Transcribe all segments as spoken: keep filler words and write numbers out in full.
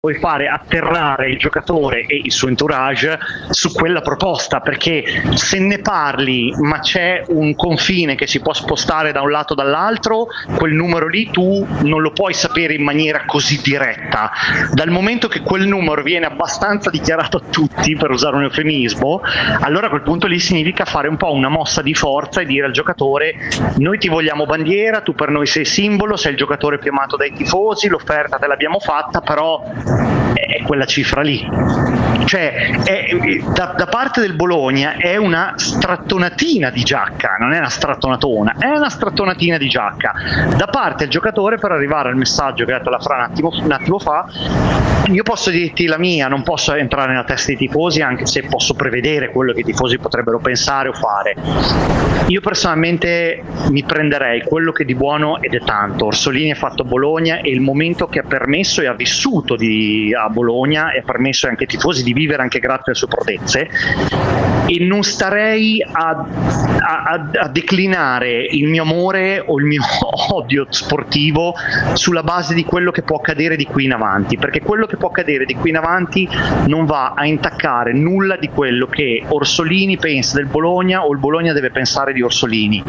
puoi fare atterrare il giocatore e il suo entourage su quella proposta, perché se ne parli ma c'è un confine che si può spostare da un lato o dall'altro, quel numero lì tu non lo puoi sapere in maniera così diretta. Dal momento che quel numero viene abbastanza dichiarato a tutti, per usare un eufemismo, allora a quel punto lì significa fare un po' una mossa di forza e dire al giocatore: noi ti vogliamo bandiera, tu per noi sei simbolo, sei il giocatore più amato dai tifosi, l'offerta te l'abbiamo fatta, però è quella cifra lì. Cioè è, da, da parte del Bologna è una strattonatina di giacca, non è una strattonatona, è una strattonatina di giacca da parte del giocatore per arrivare al messaggio che ha detto la Fra un attimo, un attimo fa. Io posso dirti la mia, non posso entrare nella testa dei tifosi, anche se posso prevedere quello che i tifosi potrebbero pensare o fare. Io personalmente mi prenderei quello che di buono, ed è tanto, Orsolini ha fatto a Bologna e il momento che ha permesso e ha vissuto di, a Bologna, e ha permesso anche ai tifosi di vivere anche grazie alle sue prodezze, e non starei a, a, a declinare il mio amore o il mio odio sportivo sulla base di quello che può accadere di qui in avanti, perché quello che può accadere di qui in avanti non va a intaccare nulla di quello che Orsolini pensa del Bologna o il Bologna deve pensare di Orsolini.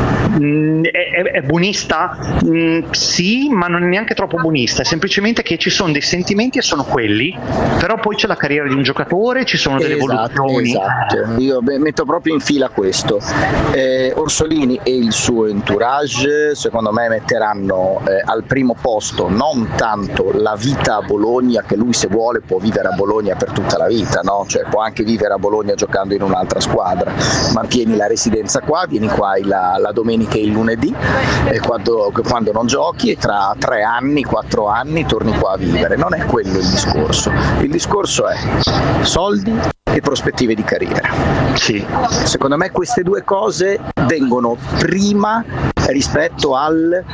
Mm, è, è, è buonista? Mm, sì, ma non è neanche troppo buonista, è semplicemente che ci sono dei sentimenti e sono quelli, però poi c'è la carriera di un giocatore, ci sono delle esatto, evoluzioni. Esatto, io beh, metto proprio in fila questo. eh, Orsolini e il suo entourage secondo me metteranno eh, al primo posto non tanto la vita a Bologna, che lui se vuole può vivere a Bologna per tutta la vita, no? Cioè può anche vivere a Bologna giocando in un'altra squadra, mantieni la residenza qua, vieni qua la, la domenica e il lunedì, e quando, quando non giochi, e tra tre anni, quattro anni torni qua a vivere. Non è quello il discorso, il discorso è soldi e prospettive di carriera. Sì. Secondo me queste due cose vengono prima rispetto al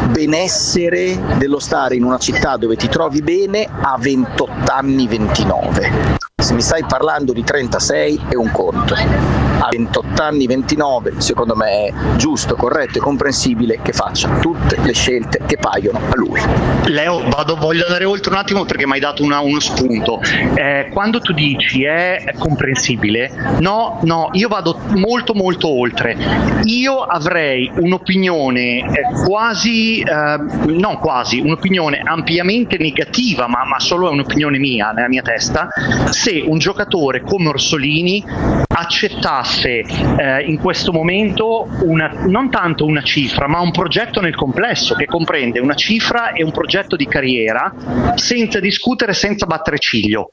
benessere dello stare in una città dove ti trovi bene a ventotto anni, ventinove. Se mi stai parlando di trentasei è un conto, a ventotto anni, ventinove secondo me è giusto, corretto e comprensibile che faccia tutte le scelte che paiono a lui. Leo, vado, voglio andare oltre un attimo perché mi hai dato una, uno spunto. Eh, quando tu dici è comprensibile, no, no, io vado molto molto oltre. Io avrei un'opinione eh, quasi, eh, non quasi, un'opinione ampiamente negativa, ma, ma solo è un'opinione mia, nella mia testa, se un giocatore come Orsolini accettasse eh, in questo momento una, non tanto una cifra, ma un progetto nel complesso che comprende una cifra e un progetto di carriera, senza discutere, senza battere ciglio.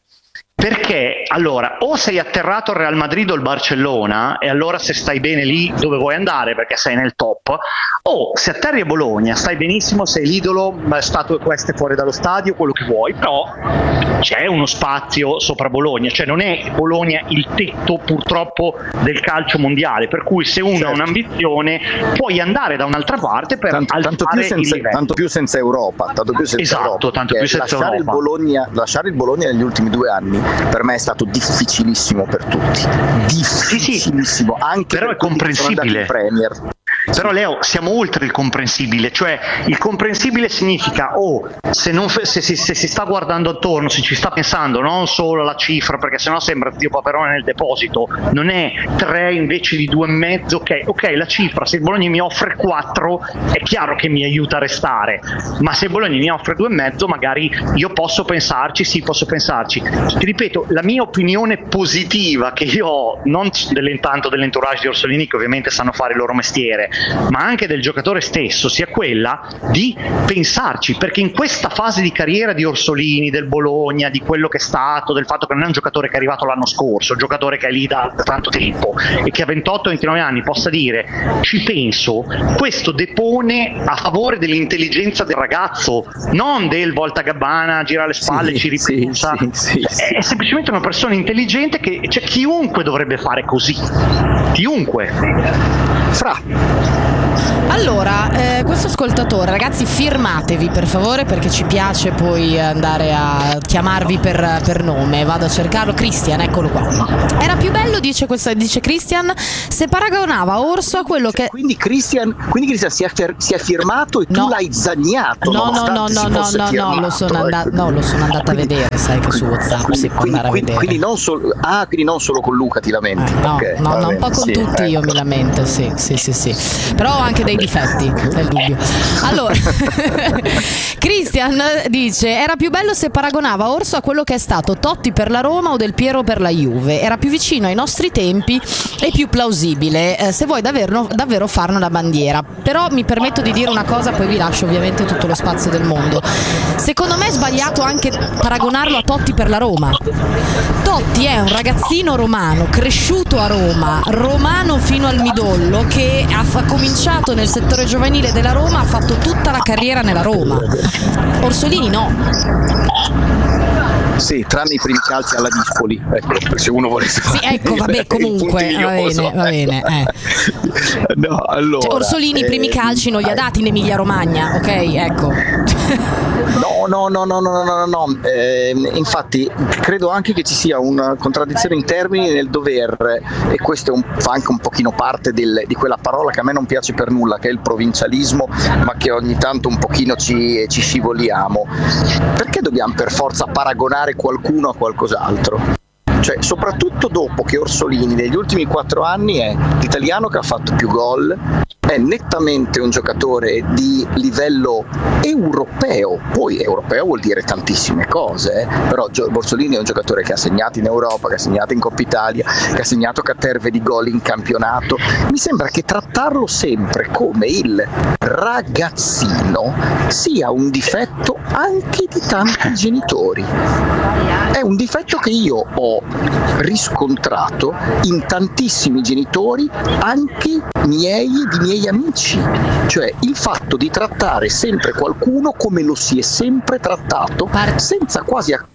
Perché allora o sei atterrato al Real Madrid o al Barcellona, e allora se stai bene lì dove vuoi andare perché sei nel top, o se atterri a Bologna stai benissimo, sei l'idolo, statue queste fuori dallo stadio, quello che vuoi, però c'è uno spazio sopra Bologna, cioè non è Bologna il tetto purtroppo del calcio mondiale, per cui se uno certo. ha un'ambizione puoi andare da un'altra parte per tanto, alzare tanto più senza, il livello. tanto più senza Europa, tanto più senza esatto, Europa, tanto più senza lasciare Europa. Il Bologna, lasciare il Bologna negli ultimi due anni per me è stato difficilissimo per tutti, difficilissimo, sì, sì. Anche però per è comprensibile. In Premier. Però Leo, siamo oltre il comprensibile, cioè il comprensibile significa oh, se, non, se, se, se si sta guardando attorno, se ci sta pensando non solo alla cifra, perché sennò sembra zio Paperone nel deposito, non è tre invece di due e mezzo, ok, ok la cifra, se il Bologna mi offre quattro è chiaro che mi aiuta a restare, ma se il Bologna mi offre due e mezzo magari io posso pensarci, sì posso pensarci. Ti ripeto, la mia opinione positiva che io ho, non dell'intanto dell'entourage di Orsolini che ovviamente sanno fare il loro mestiere, ma anche del giocatore stesso, sia quella di pensarci, perché in questa fase di carriera di Orsolini, del Bologna, di quello che è stato, del fatto che non è un giocatore che è arrivato l'anno scorso, un giocatore che è lì da, da tanto tempo e che a ventotto ventinove anni possa dire ci penso, questo depone a favore dell'intelligenza del ragazzo, non del voltagabbana, gira le spalle, sì, ci ripensa, sì, sì, sì, è semplicemente una persona intelligente che, cioè, chiunque dovrebbe fare così, chiunque. Fra Allora, eh, questo ascoltatore, ragazzi, firmatevi per favore, perché ci piace poi andare a chiamarvi per, per nome. Vado a cercarlo. Cristian, eccolo qua. Era più bello, dice questa, dice Cristian, se paragonava Orso a quello che... Quindi Cristian, quindi Cristian si, è fer- si è firmato e no. tu l'hai zagnato. No, no, no, no, no, no, no, lo sono andata, no, lo sono andata quindi, a vedere, sai che su WhatsApp quindi, si può quindi, andare a vedere. Quindi non, solo, ah, quindi non solo con Luca ti lamenti. Eh, no, okay, no, no, un po' con sì, tutti ecco. Io mi lamento, sì, sì, sì, sì. Però ho anche dei difetti, nel dubbio. Allora, Cristian dice: era più bello se paragonava Orso a quello che è stato Totti per la Roma o Del Piero per la Juve. Era più vicino ai nostri tempi e più plausibile, eh, se vuoi davvero, davvero farne una bandiera. Però mi permetto di dire una cosa, poi vi lascio ovviamente tutto lo spazio del mondo. Secondo me è sbagliato anche paragonarlo a Totti per la Roma. Totti è un ragazzino romano, cresciuto a Roma, romano fino al midollo, che ha, ha cominciato nel settore giovanile della Roma, ha fatto tutta la carriera nella Roma. Orsolini no. Sì, tranne i primi calci alla Dispoli, ecco, se uno volesse fare. Sì, ecco, vabbè, comunque, va bene, va bene. Eh. No, allora, cioè, Orsolini i primi eh, calci non li ha dati in Emilia Romagna, ok? Ecco. No, no, no, no, no, no, no, no. Eh, infatti credo anche che ci sia una contraddizione in termini nel dover, e questo è un, fa anche un pochino parte del, di quella parola che a me non piace per nulla, che è il provincialismo, ma che ogni tanto un pochino ci, ci scivoliamo. Perché dobbiamo per forza paragonare qualcuno a qualcos'altro? Cioè, soprattutto dopo che Orsolini negli ultimi quattro anni è l'italiano che ha fatto più gol, è nettamente un giocatore di livello europeo, poi europeo vuol dire tantissime cose, eh? Però Orsolini è un giocatore che ha segnato in Europa, che ha segnato in Coppa Italia, che ha segnato caterve di gol in campionato. Mi sembra che trattarlo sempre come il ragazzino sia un difetto anche di tanti genitori. È un difetto che io ho riscontrato in tantissimi genitori, anche miei e di miei amici, cioè il fatto di trattare sempre qualcuno come lo si è sempre trattato, senza quasi accorgersi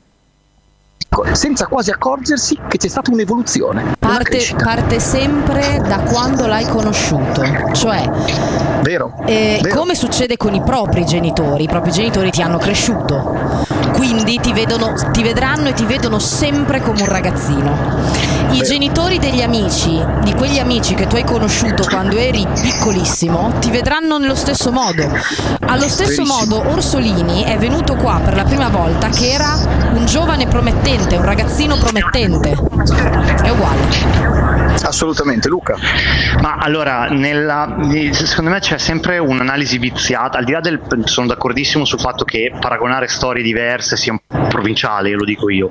senza quasi accorgersi che c'è stata un'evoluzione. Parte, una parte sempre da quando l'hai conosciuto, cioè vero, eh, vero. Come succede con i propri genitori, i propri genitori ti hanno cresciuto, quindi ti vedono, ti vedranno e ti vedono sempre come un ragazzino. I Vero. Genitori degli amici, di quegli amici che tu hai conosciuto quando eri piccolissimo, ti vedranno nello stesso modo. Allo stesso Verissimo. modo Orsolini è venuto qua per la prima volta che era un giovane promettente, un ragazzino promettente. È uguale. Assolutamente, Luca. Ma allora, nella, secondo me c'è sempre un'analisi viziata, al di là del, sono d'accordissimo sul fatto che paragonare storie diverse sia un po' provinciale, lo dico io.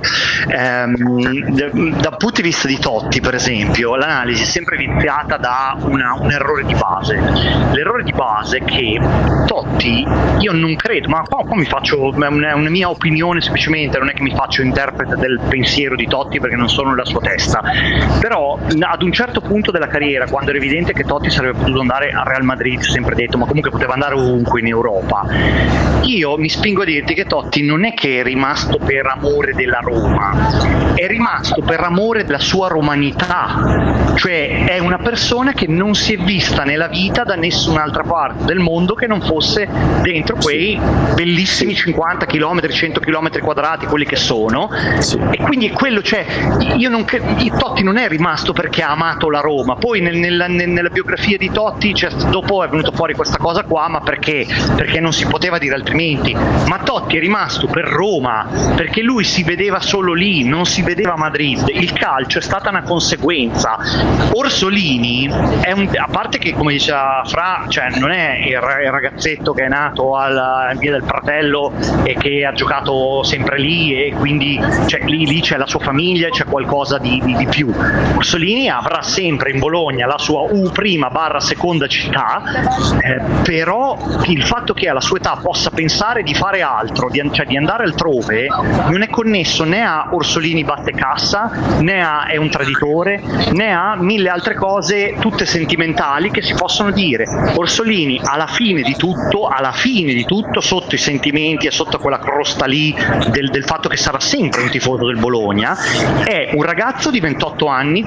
Ehm, dal punto di vista di Totti, per esempio, l'analisi è sempre viziata da una, un errore di base. L'errore di base è che Totti, io non credo, ma qua, qua mi faccio, è una, è una mia opinione semplicemente, non è che mi faccio interprete del pensiero di Totti perché non sono nella sua testa, però ad un certo punto della carriera, quando era evidente che Totti sarebbe potuto andare al Real Madrid, sempre detto, ma comunque poteva andare ovunque in Europa, io mi spingo a dirti che Totti non è che è rimasto per amore della Roma, è rimasto per amore della sua romanità, cioè è una persona che non si è vista nella vita da nessun'altra parte del mondo che non fosse dentro quei bellissimi cinquanta chilometri, cento chilometri quadrati, quelli che sono, Sì. E quindi quello, cioè, io non, Totti non è rimasto perché ha amato la Roma, poi nel, nella, nella biografia di Totti, cioè, dopo è venuto fuori questa cosa qua, ma perché? Perché non si poteva dire altrimenti, ma Totti è rimasto per Roma, perché lui si vedeva solo lì, non si vedeva a Madrid, il calcio è stata una conseguenza. Orsolini è un, a parte che, come diceva Fra, cioè non è il ragazzetto che è nato alla via del Fratello e che ha giocato sempre lì e quindi cioè, lì, lì c'è la sua famiglia, c'è qualcosa di, di, di più. Orsolini avrà sempre in Bologna la sua U prima barra seconda città, eh, però il fatto che alla sua età possa pensare di fare altro, di, cioè di andare altrove, non è connesso né a Orsolini batte cassa, né a è un traditore, né a mille altre cose tutte sentimentali che si possono dire. Orsolini alla fine di tutto, alla fine di tutto, sotto i sentimenti e sotto quella crosta lì del, del fatto che sarà sempre un tifoso del Bologna, è un ragazzo di ventotto anni, danna,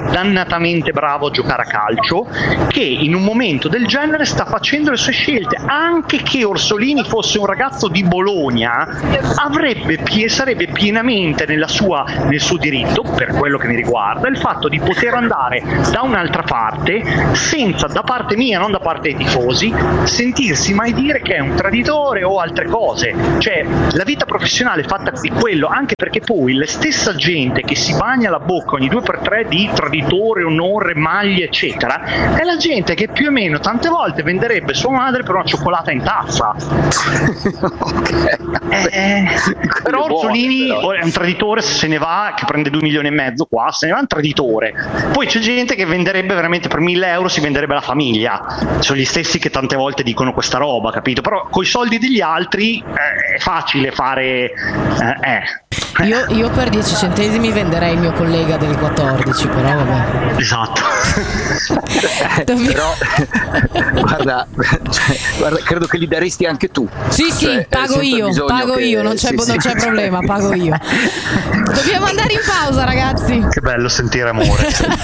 sfrenatamente bravo a giocare a calcio, che in un momento del genere sta facendo le sue scelte. Anche che Orsolini fosse un ragazzo di Bologna, avrebbe, sarebbe pienamente nella sua, nel suo diritto, per quello che mi riguarda, il fatto di poter andare da un'altra parte senza, da parte mia, non da parte dei tifosi, sentirsi mai dire che è un traditore o altre cose. Cioè, la vita professionale è fatta di quello, anche perché poi la stessa gente che si bagna la bocca ogni due per tre di traditore, onore, maglie eccetera, è la gente che più o meno tante volte venderebbe sua madre per una cioccolata in tazza. Okay. Eh, però Orsolini è un traditore, se ne va, che prende due milioni e mezzo qua, se ne va un traditore. Poi c'è gente che venderebbe veramente per mille euro, si venderebbe la famiglia. Sono gli stessi che tante volte dicono questa roba, capito? Però coi soldi degli altri eh, è facile fare eh, eh. Io, io per dieci centesimi venderei il mio collega del quattordici, però vabbè. Esatto. Però guarda, cioè, guarda, credo che li daresti anche tu. Sì, sì, cioè, pago io, pago che... io, non c'è, sì, non sì. c'è problema, pago io. Dobbiamo andare in pausa, ragazzi. Che bello sentire amore.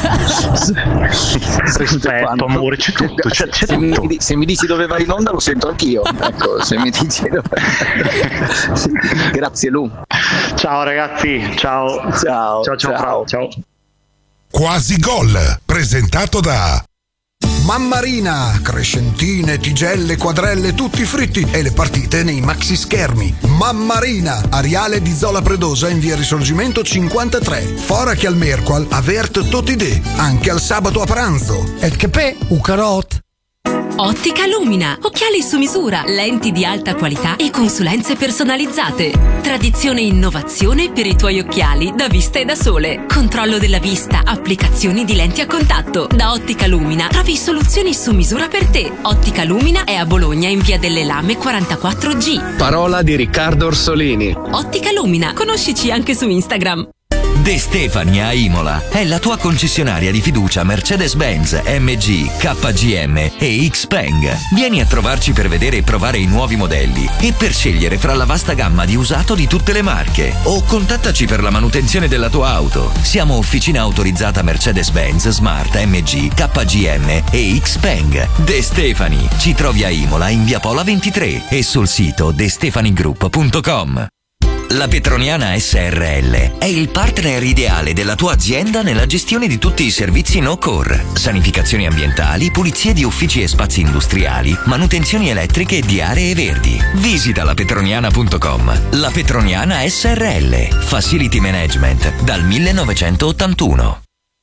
Rispetto, amore, c'è tutto. C'è, c'è se, tutto. Mi, se mi dici dove vai in onda lo sento anch'io. Ecco, se mi dici dove... sì. Grazie Lu. Ciao ragazzi, ciao. Ciao, ciao, ciao, ciao. ciao. Quasi Gol, presentato da Mammarina, crescentine, tigelle, quadrelle, tutti fritti e le partite nei maxi schermi. Mammarina, Ariale di Zola Predosa in via Risorgimento cinquantatré. Fora che al Merqual, avert tutti de, anche al sabato a pranzo. E che pe, u carot. Ottica Lumina, occhiali su misura, lenti di alta qualità e consulenze personalizzate. Tradizione e innovazione per i tuoi occhiali da vista e da sole. Controllo della vista, applicazioni di lenti a contatto. Da Ottica Lumina trovi soluzioni su misura per te. Ottica Lumina è a Bologna in via delle Lame quarantaquattro G. Parola di Riccardo Orsolini. Ottica Lumina, conoscici anche su Instagram. De Stefani a Imola è la tua concessionaria di fiducia Mercedes-Benz, M G, K G M e Xpeng. Vieni a trovarci per vedere e provare i nuovi modelli e per scegliere fra la vasta gamma di usato di tutte le marche. O contattaci per la manutenzione della tua auto. Siamo officina autorizzata Mercedes-Benz, Smart, M G, K G M e Xpeng. De Stefani. Ci trovi a Imola in via Pola ventitré e sul sito de stefani group punto com. La Petroniana S R L è il partner ideale della tua azienda nella gestione di tutti i servizi no-core, sanificazioni ambientali, pulizie di uffici e spazi industriali, manutenzioni elettriche e di aree verdi. Visita la petroniana punto com. La Petroniana S R L, Facility Management dal millenovecentottantuno.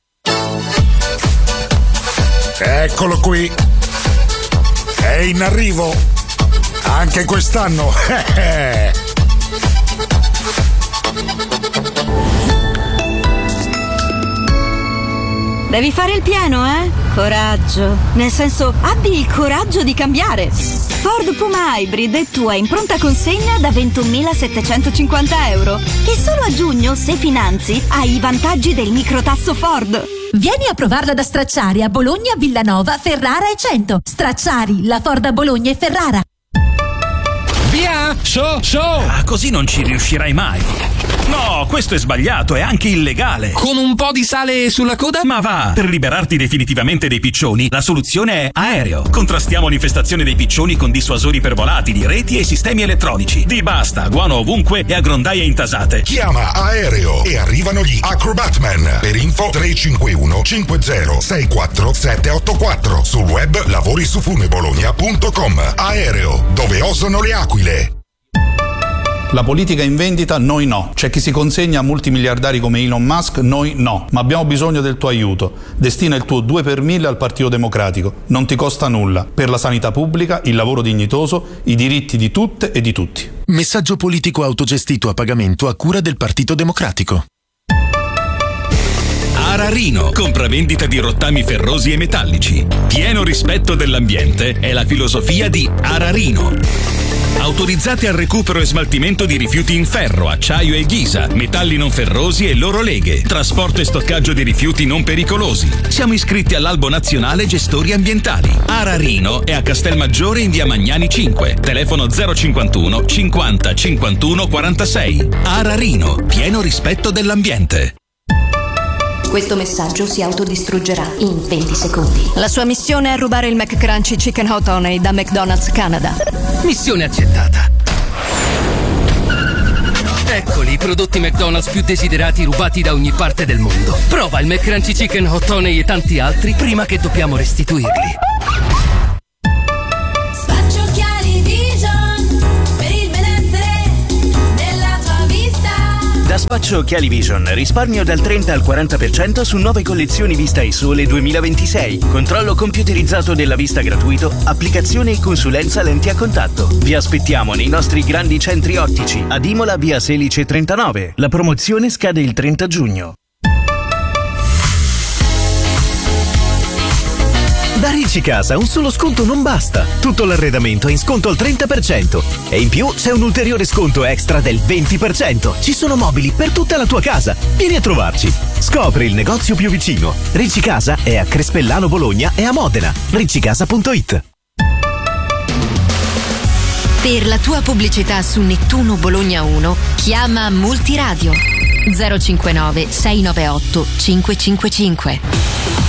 Eccolo qui. È in arrivo. Anche quest'anno. Devi fare il pieno, eh? Coraggio. Nel senso, abbi il coraggio di cambiare. Ford Puma Hybrid è tua in pronta consegna da ventunomilasettecentocinquanta euro. E solo a giugno, se finanzi, hai i vantaggi del microtasso Ford. Vieni a provarla da Stracciari a Bologna, Villanova, Ferrara e Cento. Stracciari, la Ford a Bologna e Ferrara. Via! So, so! Ah, così non ci riuscirai mai. No, questo è sbagliato, è anche illegale. Con un po' di sale sulla coda? Ma va! Per liberarti definitivamente dei piccioni, la soluzione è Aereo. Contrastiamo l'infestazione dei piccioni con dissuasori per volatili, reti e sistemi elettronici. Di basta, guano ovunque e a grondaie intasate. Chiama Aereo e arrivano gli Acrobatman. Per info tre cinque uno cinque zero sei quattro sette otto quattro. Sul web lavori su fumebologna punto com. Aereo, dove osano le aquile. La politica in vendita, noi no. C'è chi si consegna a multimiliardari come Elon Musk, noi no. Ma abbiamo bisogno del tuo aiuto. Destina il tuo due per mille al Partito Democratico. Non ti costa nulla. Per la sanità pubblica, il lavoro dignitoso, i diritti di tutte e di tutti. Messaggio politico autogestito a pagamento a cura del Partito Democratico. Ararino, compravendita di rottami ferrosi e metallici. Pieno rispetto dell'ambiente è la filosofia di Ararino. Autorizzati al recupero e smaltimento di rifiuti in ferro, acciaio e ghisa, metalli non ferrosi e loro leghe, trasporto e stoccaggio di rifiuti non pericolosi. Siamo iscritti all'Albo Nazionale Gestori Ambientali. Ararino è a Castelmaggiore in via Magnani cinque, telefono zero cinquantuno cinquanta cinquantuno quarantasei. Ararino, pieno rispetto dell'ambiente. Questo messaggio si autodistruggerà in venti secondi. La sua missione è rubare il McCrunchy Chicken Hot Honey da McDonald's Canada. Missione accettata. Eccoli i prodotti McDonald's più desiderati rubati da ogni parte del mondo. Prova il McCrunchy Chicken Hot Honey e tanti altri prima che dobbiamo restituirli. Spaccio Occhiali Vision per il benessere della tua vista. Da Spaccio Occhiali Vision risparmio dal trenta al quaranta per cento su nuove collezioni Vista e Sole duemilaventisei. Controllo computerizzato della vista gratuito, applicazione e consulenza lenti a contatto. Vi aspettiamo nei nostri grandi centri ottici ad Imola via Selice trentanove. La promozione scade il trenta giugno. Da Ricci Casa un solo sconto non basta. Tutto l'arredamento è in sconto al trenta per cento. E in più c'è un ulteriore sconto extra del venti per cento. Ci sono mobili per tutta la tua casa. Vieni a trovarci. Scopri il negozio più vicino. Ricci Casa è a Crespellano Bologna e a Modena. riccicasa punto it. Per la tua pubblicità su Nettuno Bologna uno, chiama Multiradio zero cinquantanove sei novantaotto cinquecentocinquantacinque.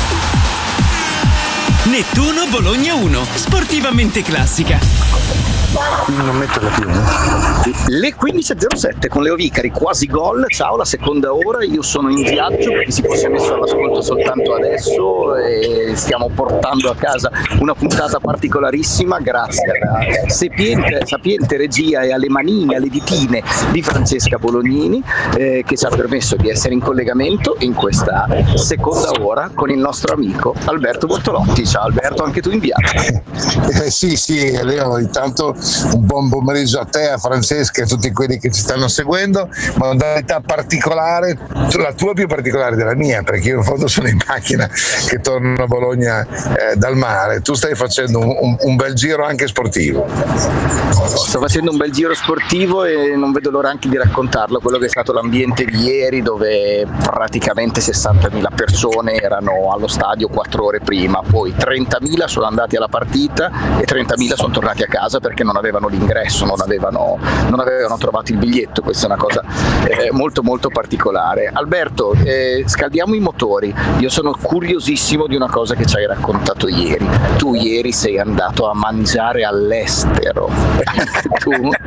Nettuno Bologna uno, sportivamente classica. Non metterla più. Le quindici e zero sette con Leo Vicari, quasi gol. Ciao, la seconda ora. Io sono in viaggio perché si fosse messo all'ascolto soltanto adesso e stiamo portando a casa una puntata particolarissima grazie alla sapiente, sapiente regia e alle manine, alle ditine di Francesca Bolognini eh, che ci ha permesso di essere in collegamento in questa seconda ora con il nostro amico Alberto Bortolotti. Ciao Alberto, anche tu in viaggio. Eh, sì, sì, Leo, intanto un buon pomeriggio a te, a Francesca e a tutti quelli che ci stanno seguendo. Modalità particolare, la tua più particolare della mia, perché io in fondo sono in macchina che torno a Bologna eh, dal mare. Tu stai facendo un, un, un bel giro anche sportivo. Sto facendo un bel giro sportivo e non vedo l'ora anche di raccontarlo, quello che è stato l'ambiente di ieri, dove praticamente sessantamila persone erano allo stadio quattro ore prima, poi trentamila sono andati alla partita e trentamila sono tornati a casa perché non avevano l'ingresso, non avevano, non avevano trovato il biglietto. Questa è una cosa eh, molto molto particolare. Alberto, eh, scaldiamo i motori. Io sono curiosissimo di una cosa che ci hai raccontato ieri. Tu ieri sei andato a mangiare all'estero. Tu?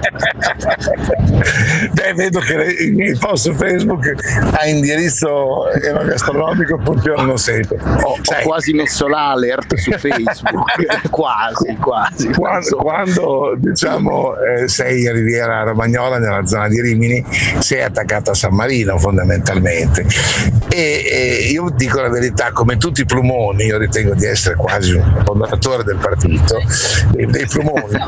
Beh, vedo che il post su Facebook ha indirizzo enogastronomico, purché non lo sento. Ho, ho quasi messo l'alert su Facebook. quasi, quasi. Quando, quando diciamo eh, sei a Riviera Romagnola, nella zona di Rimini, sei attaccato a San Marino fondamentalmente. E, e io dico la verità, come tutti i plumoni, io ritengo di essere quasi un fondatore del partito dei, dei plumoni.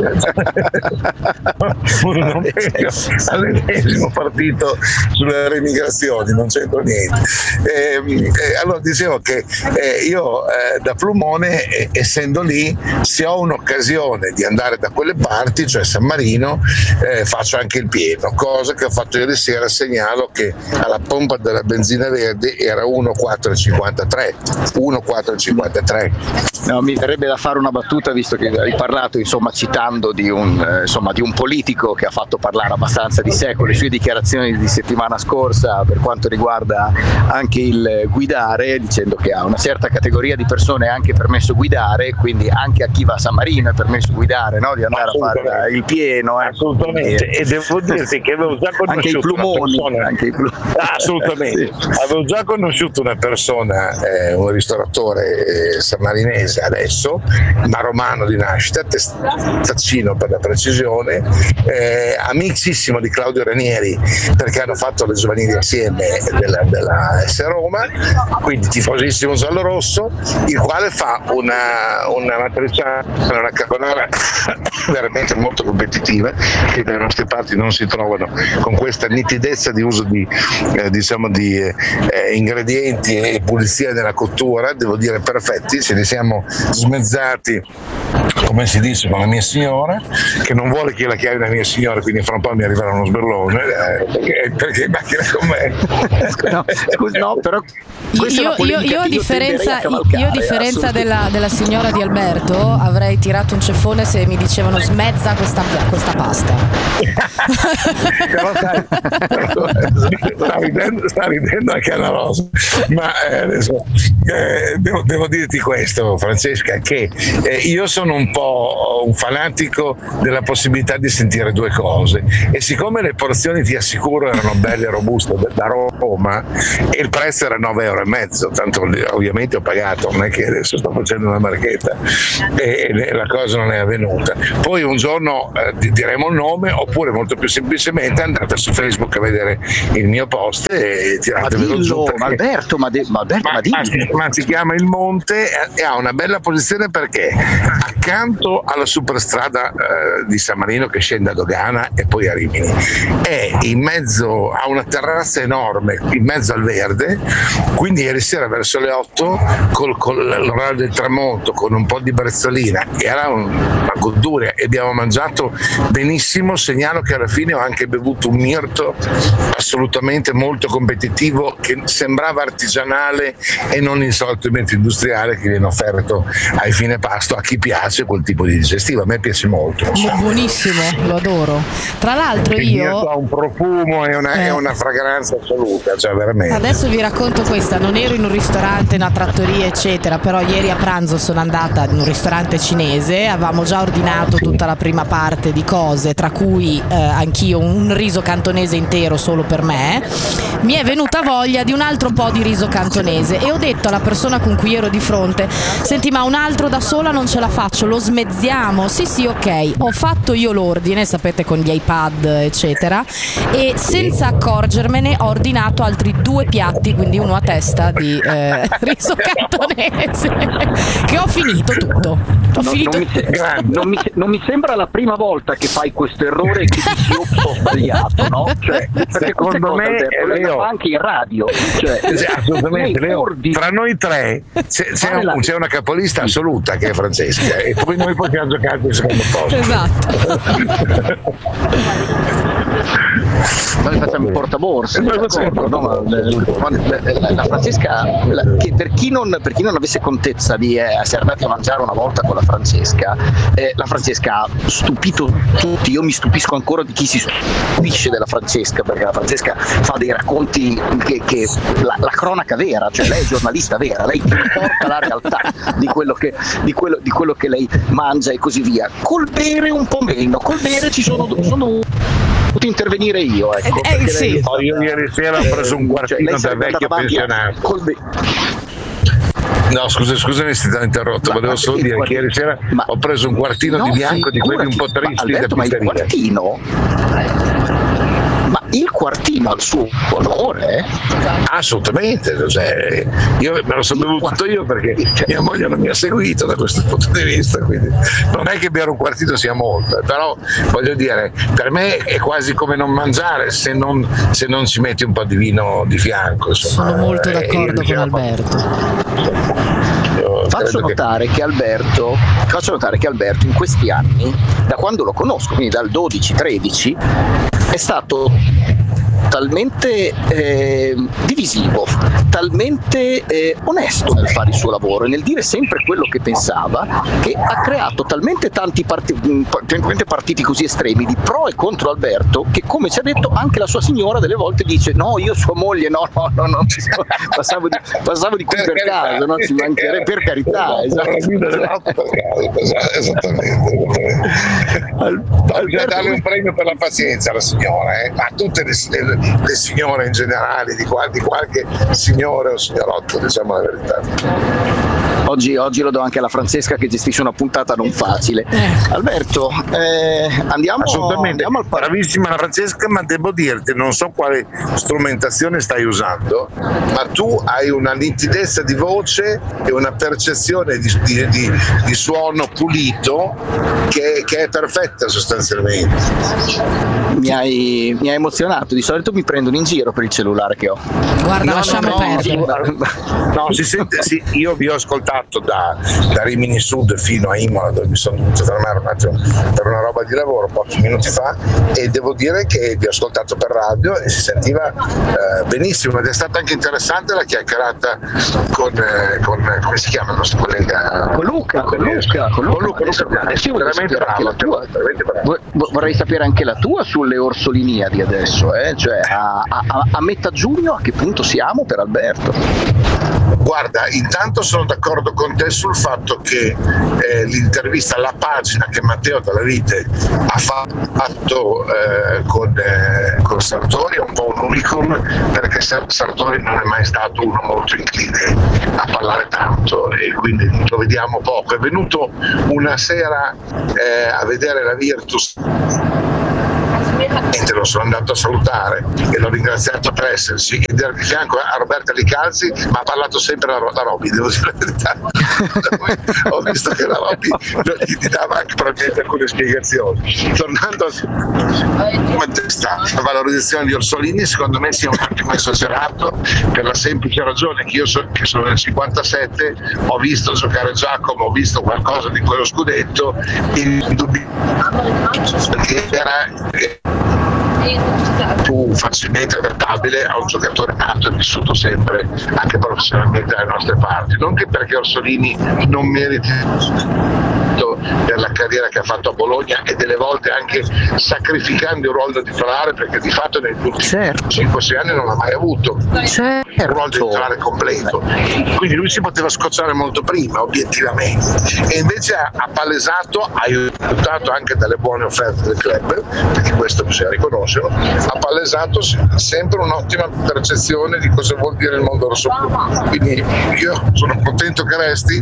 Un all'ennesimo partito sulle remigrazioni, non c'entro niente. E, e, allora dicevo che eh, io eh, da plumone, eh, essendo lì, se ho un'occasione di andare da quelle parti, cioè San Marino, eh, faccio anche il pieno, cosa che ho fatto ieri sera. Segnalo che alla pompa della benzina verde era uno virgola quattro cinquantatré. uno virgola quattro cinquantatré. No, mi verrebbe da fare una battuta, visto che hai parlato, insomma, citando di un, eh, insomma, di un politico che ha fatto parlare abbastanza di sé con le sue dichiarazioni di settimana scorsa per quanto riguarda anche il guidare, dicendo che a una certa categoria di persone è anche permesso guidare, quindi anche a chi va a San Marino è permesso guidare, no? Di andare a fare il pieno. Eh. Assolutamente, e devo dirti che avevo già conosciuto anche i plumoni, persona... anche i plumoni. Ah, assolutamente, sì. Avevo già conosciuto una persona, eh, un ristoratore eh, sammarinese adesso, ma romano di nascita, Taccino per la precisione, eh, amicissimo di Claudio Ranieri, perché hanno fatto le giovanili assieme della, della S Roma, quindi tifosissimo giallorosso, il quale fa una, una matriciana, una carbonara veramente molto competitiva, che dalle nostre parti non si trovano con questa nitidezza di uso di, eh, diciamo di eh, ingredienti e pulizia nella cottura, devo dire perfetti. Ce ne siamo smezzati come si dice con la mia signora, che non vuole che io la chiami la mia signora, quindi fra un po' mi arriverà uno sberlone, eh, perché, perché in macchina con me. No, scusa, no, però io, io, io a differenza, a io a differenza della, della signora di Alberto avrei tirato un ceffone se mi dicevano smezza questa, questa pasta. Però sai, sta ridendo, sta ridendo anche Anna Rosa, ma eh, adesso eh, devo, devo dirti questo, Francesca, che eh, io sono un po' un fanatico della possibilità di sentire due cose, e siccome le porzioni, ti assicuro, erano belle e robuste da Roma e il prezzo era nove euro e mezzo, tanto ovviamente ho pagato, non è che adesso sto facendo una marchetta, e, e la cosa non è avvenuta. Poi un giorno eh, diremo il nome, oppure molto più semplicemente andate su Facebook a vedere il mio post e tiratevelo giù, perché... ma Alberto, ma, de... ma, Alberto, ma, ma, ma, ma si chiama Il Monte e ha una bella posizione perché accanto alla superstrada eh, di San Marino che scende a Dogana e poi a Rimini, è in mezzo a una terrazza enorme, in mezzo al verde, quindi ieri sera verso le otto col, col l'orario del tramonto, con un po' di brezzolina, era un, una goduria, e abbiamo mangiato benissimo. Segnalo che alla fine ho anche bevuto un mirto assolutamente molto competitivo, che sembrava artigianale e non il solito mirto industriale che viene offerto ai fine pasto a chi piace quel tipo di digestivo. A me piace molto. Buonissimo, lo adoro. Tra l'altro il io mirto ha un profumo e una, eh. una fragranza assoluta, cioè veramente. Adesso vi racconto questa, non ero in un ristorante, in una trattoria eccetera, però ieri a pranzo sono andata in un ristorante cinese, avevamo già ordinato tutta la prima parte di cose, tra cui eh, anch'io un riso cantonese intero solo per me. Mi è venuta voglia di un altro po' di riso cantonese e ho detto alla persona con cui ero di fronte: senti, ma un altro da sola non ce la faccio, lo smezziamo? Sì sì, ok. Ho fatto io l'ordine, sapete, con gli iPad eccetera, e senza accorgermene ho ordinato altri due piatti, quindi uno a testa di eh, riso cantonese che ho finito tutto. Ho No, finito non, mi se- non, mi se- non mi sembra la prima volta che fai questo errore e che dici ops, ho sbagliato, no? Cioè, perché secondo me Alberto, lei Leo, fa anche in radio, cioè, sì, assolutamente lei Leo, ordi- tra noi tre c'è, c'è, Vale un- la- c'è una capolista assoluta che è Francesca, e poi noi possiamo giocare il secondo posto. Esatto. Noi facciamo il portaborse, d'accordo, no? Ma, eh, la, la Francesca, la, che per, chi non, per chi non avesse contezza di eh, essere andati a mangiare una volta con la Francesca, eh, la Francesca ha stupito tutti. Io mi stupisco ancora di chi si stupisce della Francesca, perché la Francesca fa dei racconti che, che la, la cronaca vera, cioè lei è giornalista vera, lei porta la realtà di quello che, di quello, di quello che lei mangia e così via. Col bere un po' meno, col bere ci sono, sono potuto intervenire io, ecco, eh, eh, sì. lei, Oh, io ieri sera ho preso un quartino cioè, da vecchio pensionato. Col be- No, scusa, scusami se ti ho interrotto, Ma- volevo ma solo il dire quart- che ieri sera ma- ho preso un quartino No, di bianco, di quelli un po' figurati, tristi ma Alberto, da ma il pizzeria. quartino, ma il quartino al suo onore? Assolutamente, cioè, io me lo sono bevuto tutto io perché mia moglie non mi ha seguito da questo punto di vista, quindi non è che bere un quartino sia molto, però voglio dire, per me è quasi come non mangiare se non, se non ci metti un po' di vino di fianco, insomma. Sono molto Eh, d'accordo io, con diciamo, Alberto. io Faccio credo che- notare che Alberto, faccio notare che Alberto in questi anni, da quando lo conosco, quindi dal dodici tredici, è stato talmente eh, divisivo, talmente eh, onesto nel fare il suo lavoro e nel dire sempre quello che pensava, che ha creato talmente tanti partiti, talmente partiti così estremi di pro e contro Alberto, che, come ci ha detto, anche la sua signora delle volte dice no, io sua moglie no, no, no, no ci sono, passavo, di, passavo di qui per, per caso, no, ci mancherebbe, per carità, esatto. Esattamente. Al, Bisogna darle un premio per la pazienza alla signora, eh? A tutte le, le, le signore in generale, di, qual, di qualche signore o signorotto, diciamo la verità. Oggi, oggi lo do anche alla Francesca che gestisce una puntata non facile. Alberto, eh, andiamo, Assolutamente, andiamo al par- bravissima la Francesca, ma devo dirti, non so quale strumentazione stai usando, ma tu hai una nitidezza di voce e una percezione di, di, di, di suono pulito che, che è perfetta sostanzialmente. Mi hai, mi hai emozionato, di solito mi prendono in giro per il cellulare che ho. Guarda, No, lasciamo no, no, perdere. No, si sente, sì, io vi ho ascoltato da, da Rimini Sud fino a Imola, dove mi sono dovuto fermare un attimo per una roba di lavoro pochi minuti fa, e devo dire che vi ho ascoltato per radio e si sentiva eh, benissimo, ed è stata anche interessante la chiacchierata con, eh, con come si chiama il nostro collega? Con Luca, con Luca, con Luca, Luca, adesso, Luca, adesso vorrei veramente sapere anche bravo, la tua. veramente bravo. Vo- Vorrei sapere anche la tua sulle Orsoliniadi adesso, eh? Cioè a, a, a metà giugno a che punto siamo per Alberto? Guarda, intanto sono d'accordo con te sul fatto che eh, l'intervista, la pagina che Matteo Dalla Vite ha fatto eh, con, eh, con Sartori è un po' un unicum, perché Sartori non è mai stato uno molto incline a parlare tanto e quindi lo vediamo poco. È venuto una sera eh, a vedere la Virtus, lo sono andato a salutare e l'ho ringraziato per esserci, e di fianco a Roberta Licalzi, ma ha parlato sempre la, la Robby, devo dire la verità. Ho visto che la Robby gli dava anche probabilmente alcune spiegazioni. Tornando a come sta la valorizzazione di Orsolini, secondo me sia un attimo esagerato, per la semplice ragione che io so, che sono nel cinquantasette, ho visto giocare Giacomo, ho visto qualcosa di quello scudetto, e indubbiamente era più facilmente adattabile a un giocatore nato e vissuto sempre anche professionalmente dalle nostre parti, non che perché Orsolini non meriti per la carriera che ha fatto a Bologna e delle volte anche sacrificando il ruolo da titolare, perché di fatto negli ultimi certo. cinque sei anni non l'ha mai avuto certo. un ruolo da titolare completo, quindi lui si poteva scocciare molto prima obiettivamente, e invece ha, ha palesato, aiutato anche dalle buone offerte del club, perché questo bisogna riconoscerlo, ha palesato sempre un'ottima percezione di cosa vuol dire il mondo rossoblu, quindi io sono contento che resti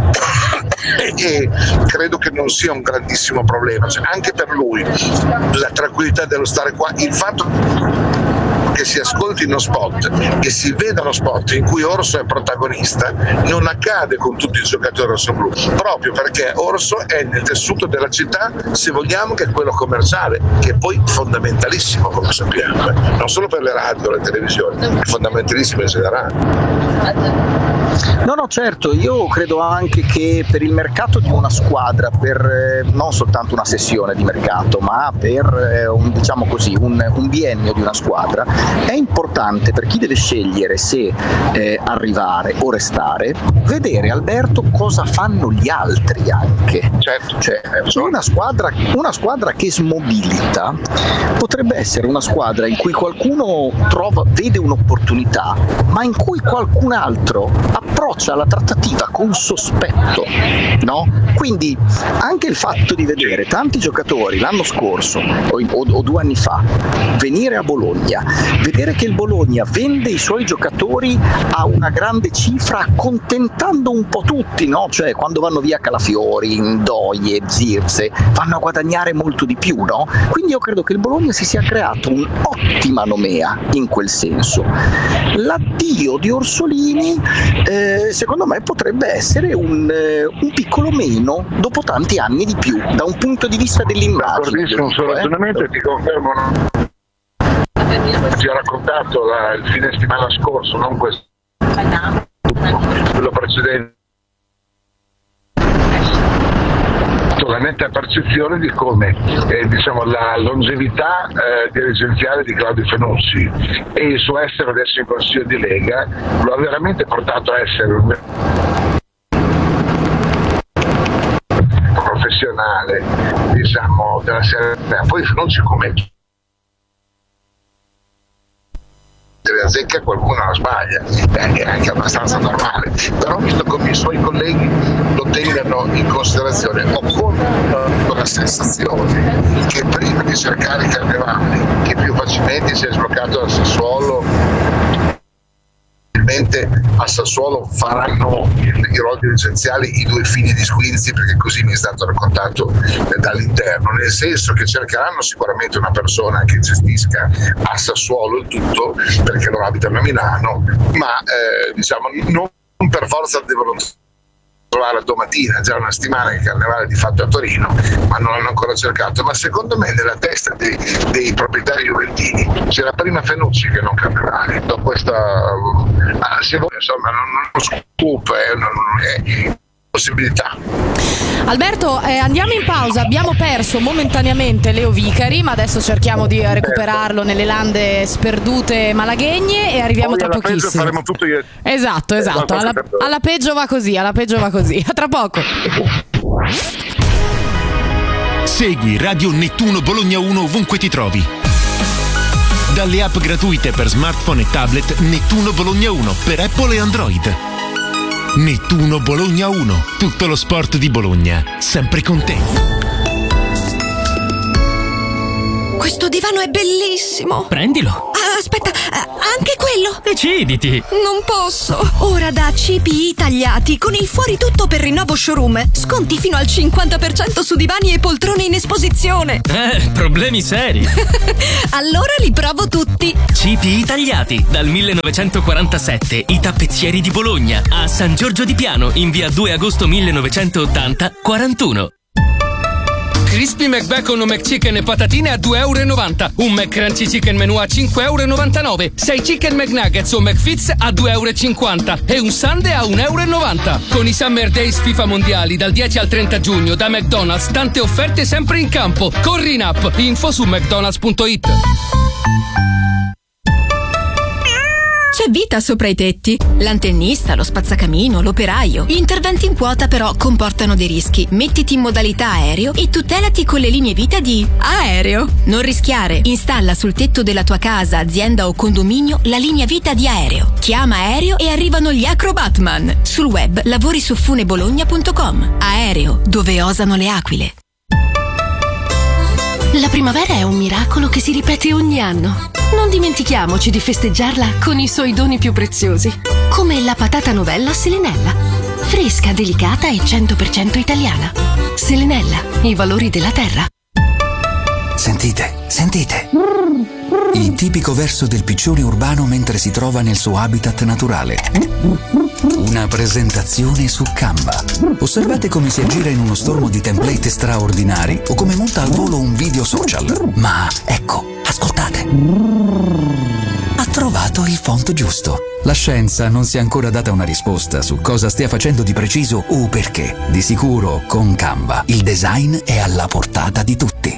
e credo che non sia un grandissimo problema, cioè, anche per lui la tranquillità dello stare qua, il fatto che si ascolti uno spot, che si veda uno spot in cui Orso è protagonista, non accade con tutti i giocatori rossoblu, proprio perché Orso è nel tessuto della città, se vogliamo, che è quello commerciale, che è poi fondamentalissimo, come sappiamo, eh. non solo per le radio, le televisioni, è fondamentalissimo in generale. No, no, certo, io credo anche che per il mercato di una squadra, per eh, non soltanto una sessione di mercato, ma per eh, un, diciamo così, un, un biennio di una squadra, è importante per chi deve scegliere se eh, arrivare o restare, vedere, Alberto, cosa fanno gli altri anche. Certo. Cioè, una squadra, una squadra che smobilita potrebbe essere una squadra in cui qualcuno trova, vede un'opportunità, ma in cui qualcun altro approccia la trattativa con sospetto, no? Quindi anche il fatto di vedere tanti giocatori l'anno scorso o, o, o due anni fa venire a Bologna, vedere che il Bologna vende i suoi giocatori a una grande cifra, accontentando un po' tutti, no? Cioè quando vanno via Calafiori, Ndoye, Zirze, vanno a guadagnare molto di più, no? Quindi io credo che il Bologna si sia creato un'ottima nomea in quel senso. L'addio di Orsolini eh, secondo me potrebbe essere un, eh, un piccolo meno dopo tanti anni di più, da un punto di vista dell'immagine. Un suo ragionamento e ti confermo, ti ho raccontato la, il fine settimana scorso, non questo, quello precedente, la netta percezione di come eh, diciamo, la longevità eh, dirigenziale di Claudio Fenucci e il suo essere adesso in Consiglio di Lega lo ha veramente portato a essere un professionale, diciamo, della serie. Poi Fenucci come la zecca qualcuno la sbaglia, è anche abbastanza normale, però visto come i suoi colleghi lo tengano in considerazione, ho con la sensazione che prima di cercare Carnevale, che più facilmente si è sbloccato dal Sassuolo, a Sassuolo faranno i ruoli dirigenziali i due figli di Squinzi, perché così mi è stato raccontato dall'interno, nel senso che cercheranno sicuramente una persona che gestisca a Sassuolo il tutto, perché loro abitano a Milano, ma eh, diciamo non per forza devono trovare domattina, già una settimana che il carnevale di fatto è a Torino, ma non l'hanno ancora cercato. Ma secondo me nella testa dei, dei proprietari juventini c'era prima Fenucci che non carnevale. Dopo questa, ah, se vuoi, insomma, non, non lo scoop, eh, non, non è possibilità. Alberto, eh, andiamo in pausa. Abbiamo perso momentaneamente Leo Vicari, ma adesso cerchiamo di recuperarlo nelle lande sperdute malaghegne e arriviamo Poi tra alla peggio pochissimo. faremo tutto io. Esatto, esatto. Alla, alla peggio va così, alla peggio va così. A tra poco. Segui Radio Nettuno Bologna uno ovunque ti trovi. Dalle app gratuite per smartphone e tablet Nettuno Bologna uno per Apple e Android. Nettuno Bologna uno, tutto lo sport di Bologna, sempre con te. Questo divano è bellissimo. Prendilo. Ah, aspetta, anche quello. Deciditi. Non posso. Ora da C P I Tagliati, con il fuori tutto per rinnovo showroom, sconti fino al cinquanta per cento su divani e poltrone in esposizione. Eh, problemi seri. Allora li provo tutti. C P I Tagliati, dal millenovecentoquarantasette, i tappezzieri di Bologna, a San Giorgio di Piano, in via due agosto millenovecentottanta, quarantuno. Crispy McBacon o McChicken e patatine a due euro e novanta. Un McCrunchy Chicken Menù a cinque euro e novantanove. sei Chicken McNuggets o McFits a due euro e cinquanta. E un sundae a un euro e novanta. Con i Summer Days FIFA Mondiali dal dieci al trenta giugno da McDonald's, tante offerte sempre in campo. Corri in app. Info su mcdonalds punto it. C'è vita sopra i tetti. L'antennista, lo spazzacamino, l'operaio. Gli interventi in quota però comportano dei rischi. Mettiti in modalità aereo e tutelati con le linee vita di Aereo. Non rischiare. Installa sul tetto della tua casa, azienda o condominio la linea vita di Aereo. Chiama Aereo e arrivano gli Acrobatman. Sul web lavori su funebologna punto com. Aereo, dove osano le aquile. La primavera è un miracolo che si ripete ogni anno. Non dimentichiamoci di festeggiarla con i suoi doni più preziosi, come la patata novella Selenella. Fresca, delicata e cento per cento italiana. Selenella, i valori della terra. Sentite, sentite. Il tipico verso del piccione urbano mentre si trova nel suo habitat naturale. Una presentazione su Canva. Osservate come si aggira in uno stormo di template straordinari o come monta al volo un video social. Ma ecco, ascoltate. Ha trovato il font giusto. La scienza non si è ancora data una risposta su cosa stia facendo di preciso o perché. Di sicuro, con Canva, il design è alla portata di tutti.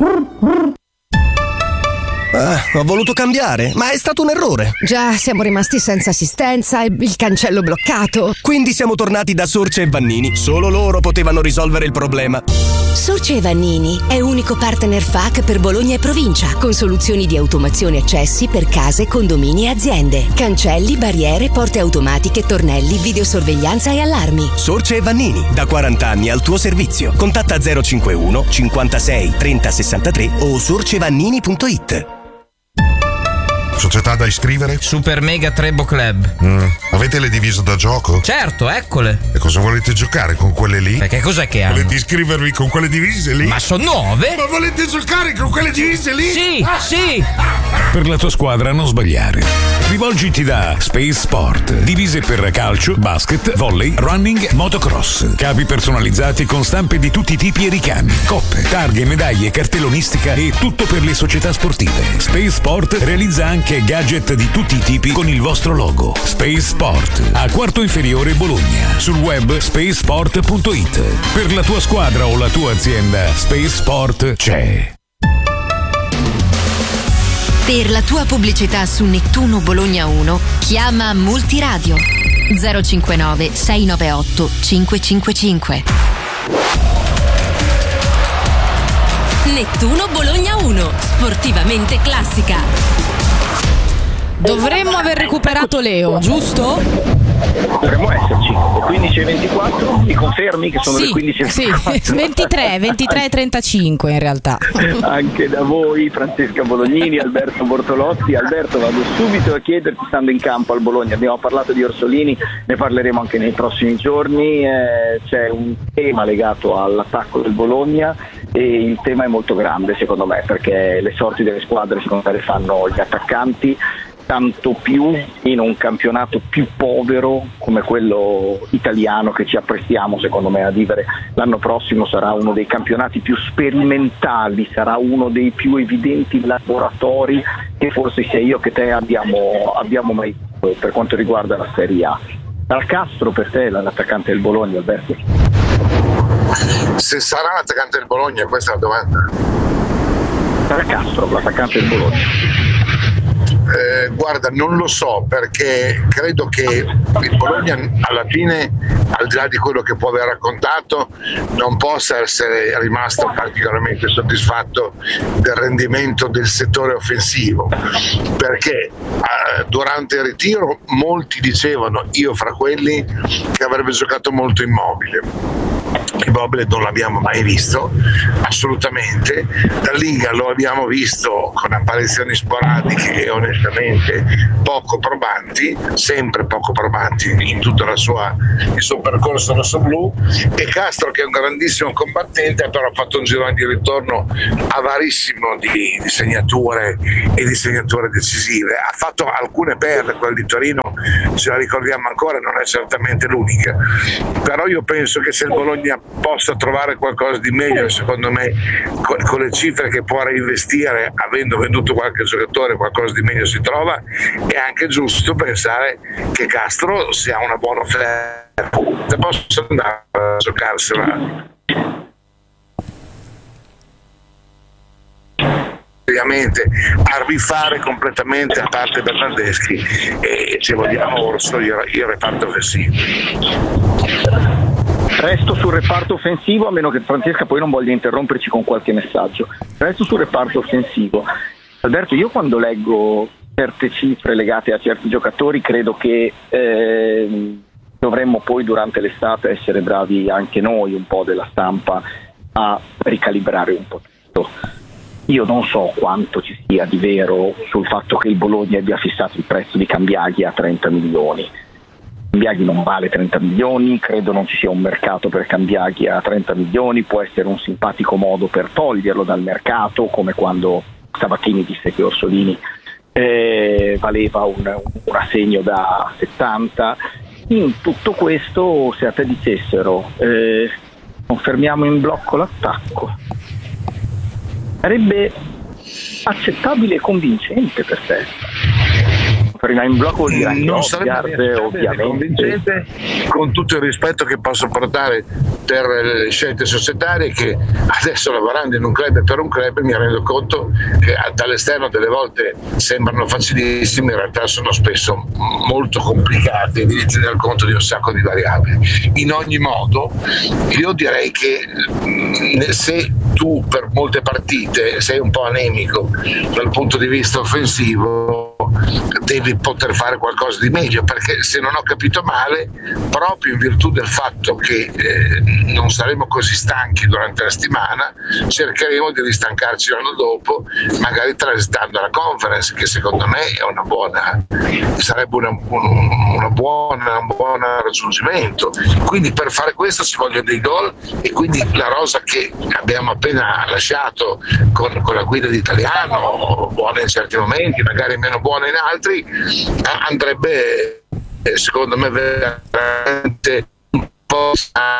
Ah, ho voluto cambiare, ma è stato un errore. Già, siamo rimasti senza assistenza e il cancello bloccato. Quindi siamo tornati da Sorce e Vannini. Solo loro potevano risolvere il problema. Sorce e Vannini è unico partner F A Q per Bologna e provincia, con soluzioni di automazione accessi per case, condomini e aziende. Cancelli, barriere, porte automatiche, tornelli, videosorveglianza e allarmi. Sorce e Vannini, da quaranta anni al tuo servizio. Contatta zero cinquantuno cinquantasei trenta sessantatré o sorcevannini punto it. Società da iscrivere? Super Mega Trebo Club. Mm. Avete le divise da gioco? Certo, eccole. E cosa volete giocare con quelle lì? Perché cos'è che hanno? Volete iscrivervi con quelle divise lì? Ma sono nuove? Ma volete giocare con quelle divise lì? Sì, ah. sì. Per la tua squadra non sbagliare. Rivolgiti da Space Sport. Divise per calcio, basket, volley, running, motocross. Capi personalizzati con stampe di tutti i tipi e ricami. Coppe, targhe, medaglie, cartellonistica e tutto per le società sportive. Space Sport realizza anche gadget di tutti i tipi con il vostro logo. Space Sport, a Quarto Inferiore Bologna. Sul web space sport punto it. Per la tua squadra o la tua azienda, Space Sport c'è. Per la tua pubblicità su Nettuno Bologna uno, chiama Multiradio zero cinquantanove sei nove otto cinque cinque cinque. Nettuno Bologna uno, sportivamente classica. Dovremmo aver recuperato Leo, giusto? Dovremmo esserci. Le quindici e ventiquattro, mi confermi che sono sì, le quindici e ventiquattro? Sì, ventitré, ventitré e trentacinque in realtà. Anche da voi, Francesca Bolognini, Alberto Bortolotti. Alberto, vado subito a chiederti, stando in campo al Bologna, abbiamo parlato di Orsolini, ne parleremo anche nei prossimi giorni, eh, c'è un tema legato all'attacco del Bologna e il tema è molto grande secondo me, perché le sorti delle squadre secondo me le fanno gli attaccanti. tanto più in un campionato più povero come quello italiano che ci apprestiamo secondo me a vivere l'anno prossimo. Sarà uno dei campionati più sperimentali, sarà uno dei più evidenti laboratori che forse sia io che te abbiamo, abbiamo mai visto per quanto riguarda la Serie A. Dal Castro per te l'attaccante del Bologna, Alberto? Se sarà l'attaccante del Bologna, questa è la domanda. Dal Castro, l'attaccante del Bologna. Eh, guarda, non lo so, perché credo che il Bologna alla fine, al di là di quello che può aver raccontato, non possa essere rimasto particolarmente soddisfatto del rendimento del settore offensivo, perché eh, durante il ritiro molti dicevano, io fra quelli, che avrebbe giocato molto Immobile. Immobile non l'abbiamo mai visto, assolutamente. Da Liga lo abbiamo visto con apparizioni sporadiche e onestamente poco probanti, sempre poco probanti in tutto la sua, il suo percorso rossoblu. E Castro, che è un grandissimo combattente, ha però fatto un giro di ritorno avarissimo di, di segnature e di segnature decisive. Ha fatto alcune perle, quella di Torino ce la ricordiamo ancora, non è certamente l'unica, però io penso che se il Bologna possa trovare qualcosa di meglio, secondo me con, con le cifre che può reinvestire, avendo venduto qualche giocatore, qualcosa di meglio si trova. È anche giusto pensare che Castro sia una buona offerta, posso andare a giocarsela a rifare completamente, a parte Bernardeschi, e se vogliamo Orso, il, il reparto offensivo. Resto sul reparto offensivo, a meno che Francesca poi non voglia interromperci con qualche messaggio. Resto sul reparto offensivo. Alberto, io quando leggo certe cifre legate a certi giocatori credo che eh, dovremmo poi durante l'estate essere bravi anche noi, un po' della stampa, a ricalibrare un po' tutto. Io non so quanto ci sia di vero sul fatto che il Bologna abbia fissato il prezzo di Cambiaghi a trenta milioni. Cambiaghi non vale trenta milioni, credo non ci sia un mercato per Cambiaghi a trenta milioni, può essere un simpatico modo per toglierlo dal mercato, come quando Sabatini disse che Orsolini eh, valeva un, un assegno da settanta. In tutto questo, se a te dicessero eh, confermiamo in blocco l'attacco, sarebbe accettabile e convincente per te? In blocco di non sarebbe ovviamente convincente, con tutto il rispetto che posso portare per le scelte societarie, che adesso lavorando in un club e per un club mi rendo conto che dall'esterno delle volte sembrano facilissime, in realtà sono spesso molto complicate e devi tenere conto di un sacco di variabili. In ogni modo io direi che se tu per molte partite sei un po' anemico dal punto di vista offensivo, devi poter fare qualcosa di meglio, perché se non ho capito male, proprio in virtù del fatto che eh, non saremo così stanchi durante la settimana, cercheremo di ristancarci l'anno dopo, magari transitando la conference, che secondo me è una buona, sarebbe una, una buona, un buon raggiungimento. Quindi per fare questo ci vogliono dei gol, e quindi la rosa che abbiamo appena lasciato con, con la guida di Italiano, buona in certi momenti, magari meno buona in altri, andrebbe secondo me veramente un po'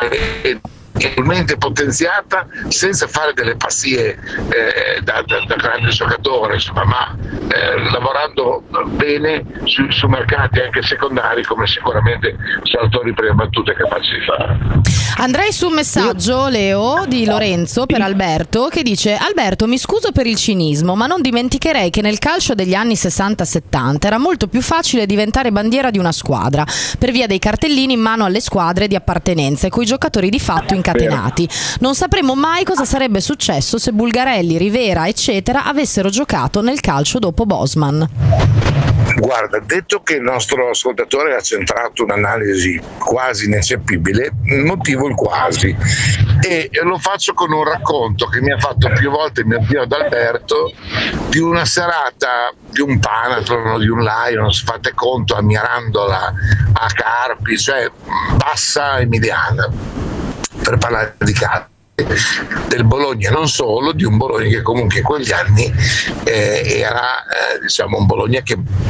enormemente potenziata, senza fare delle pazzie eh, da, da, da grande giocatore, insomma, ma eh, lavorando bene su, su mercati anche secondari, come sicuramente Sartori prima battute è capace di fare. Andrei su un messaggio, Leo, di Lorenzo per Alberto, che dice: Alberto, mi scuso per il cinismo, ma non dimenticherei che nel calcio degli anni sessanta settanta era molto più facile diventare bandiera di una squadra per via dei cartellini in mano alle squadre di appartenenza e coi giocatori di fatto in incatenati. Non sapremo mai cosa sarebbe successo se Bulgarelli, Rivera, eccetera avessero giocato nel calcio dopo Bosman. Guarda, detto che il nostro ascoltatore ha centrato un'analisi quasi ineccepibile, motivo il quasi, e lo faccio con un racconto che mi ha fatto più volte il mio zio Adalberto di una serata di un Panathlon, di un Lions, fate conto, a Mirandola, a Carpi, cioè bassa emiliana, per parlare di calcio del Bologna, non solo, di un Bologna che comunque in quegli anni eh, era eh, diciamo un Bologna che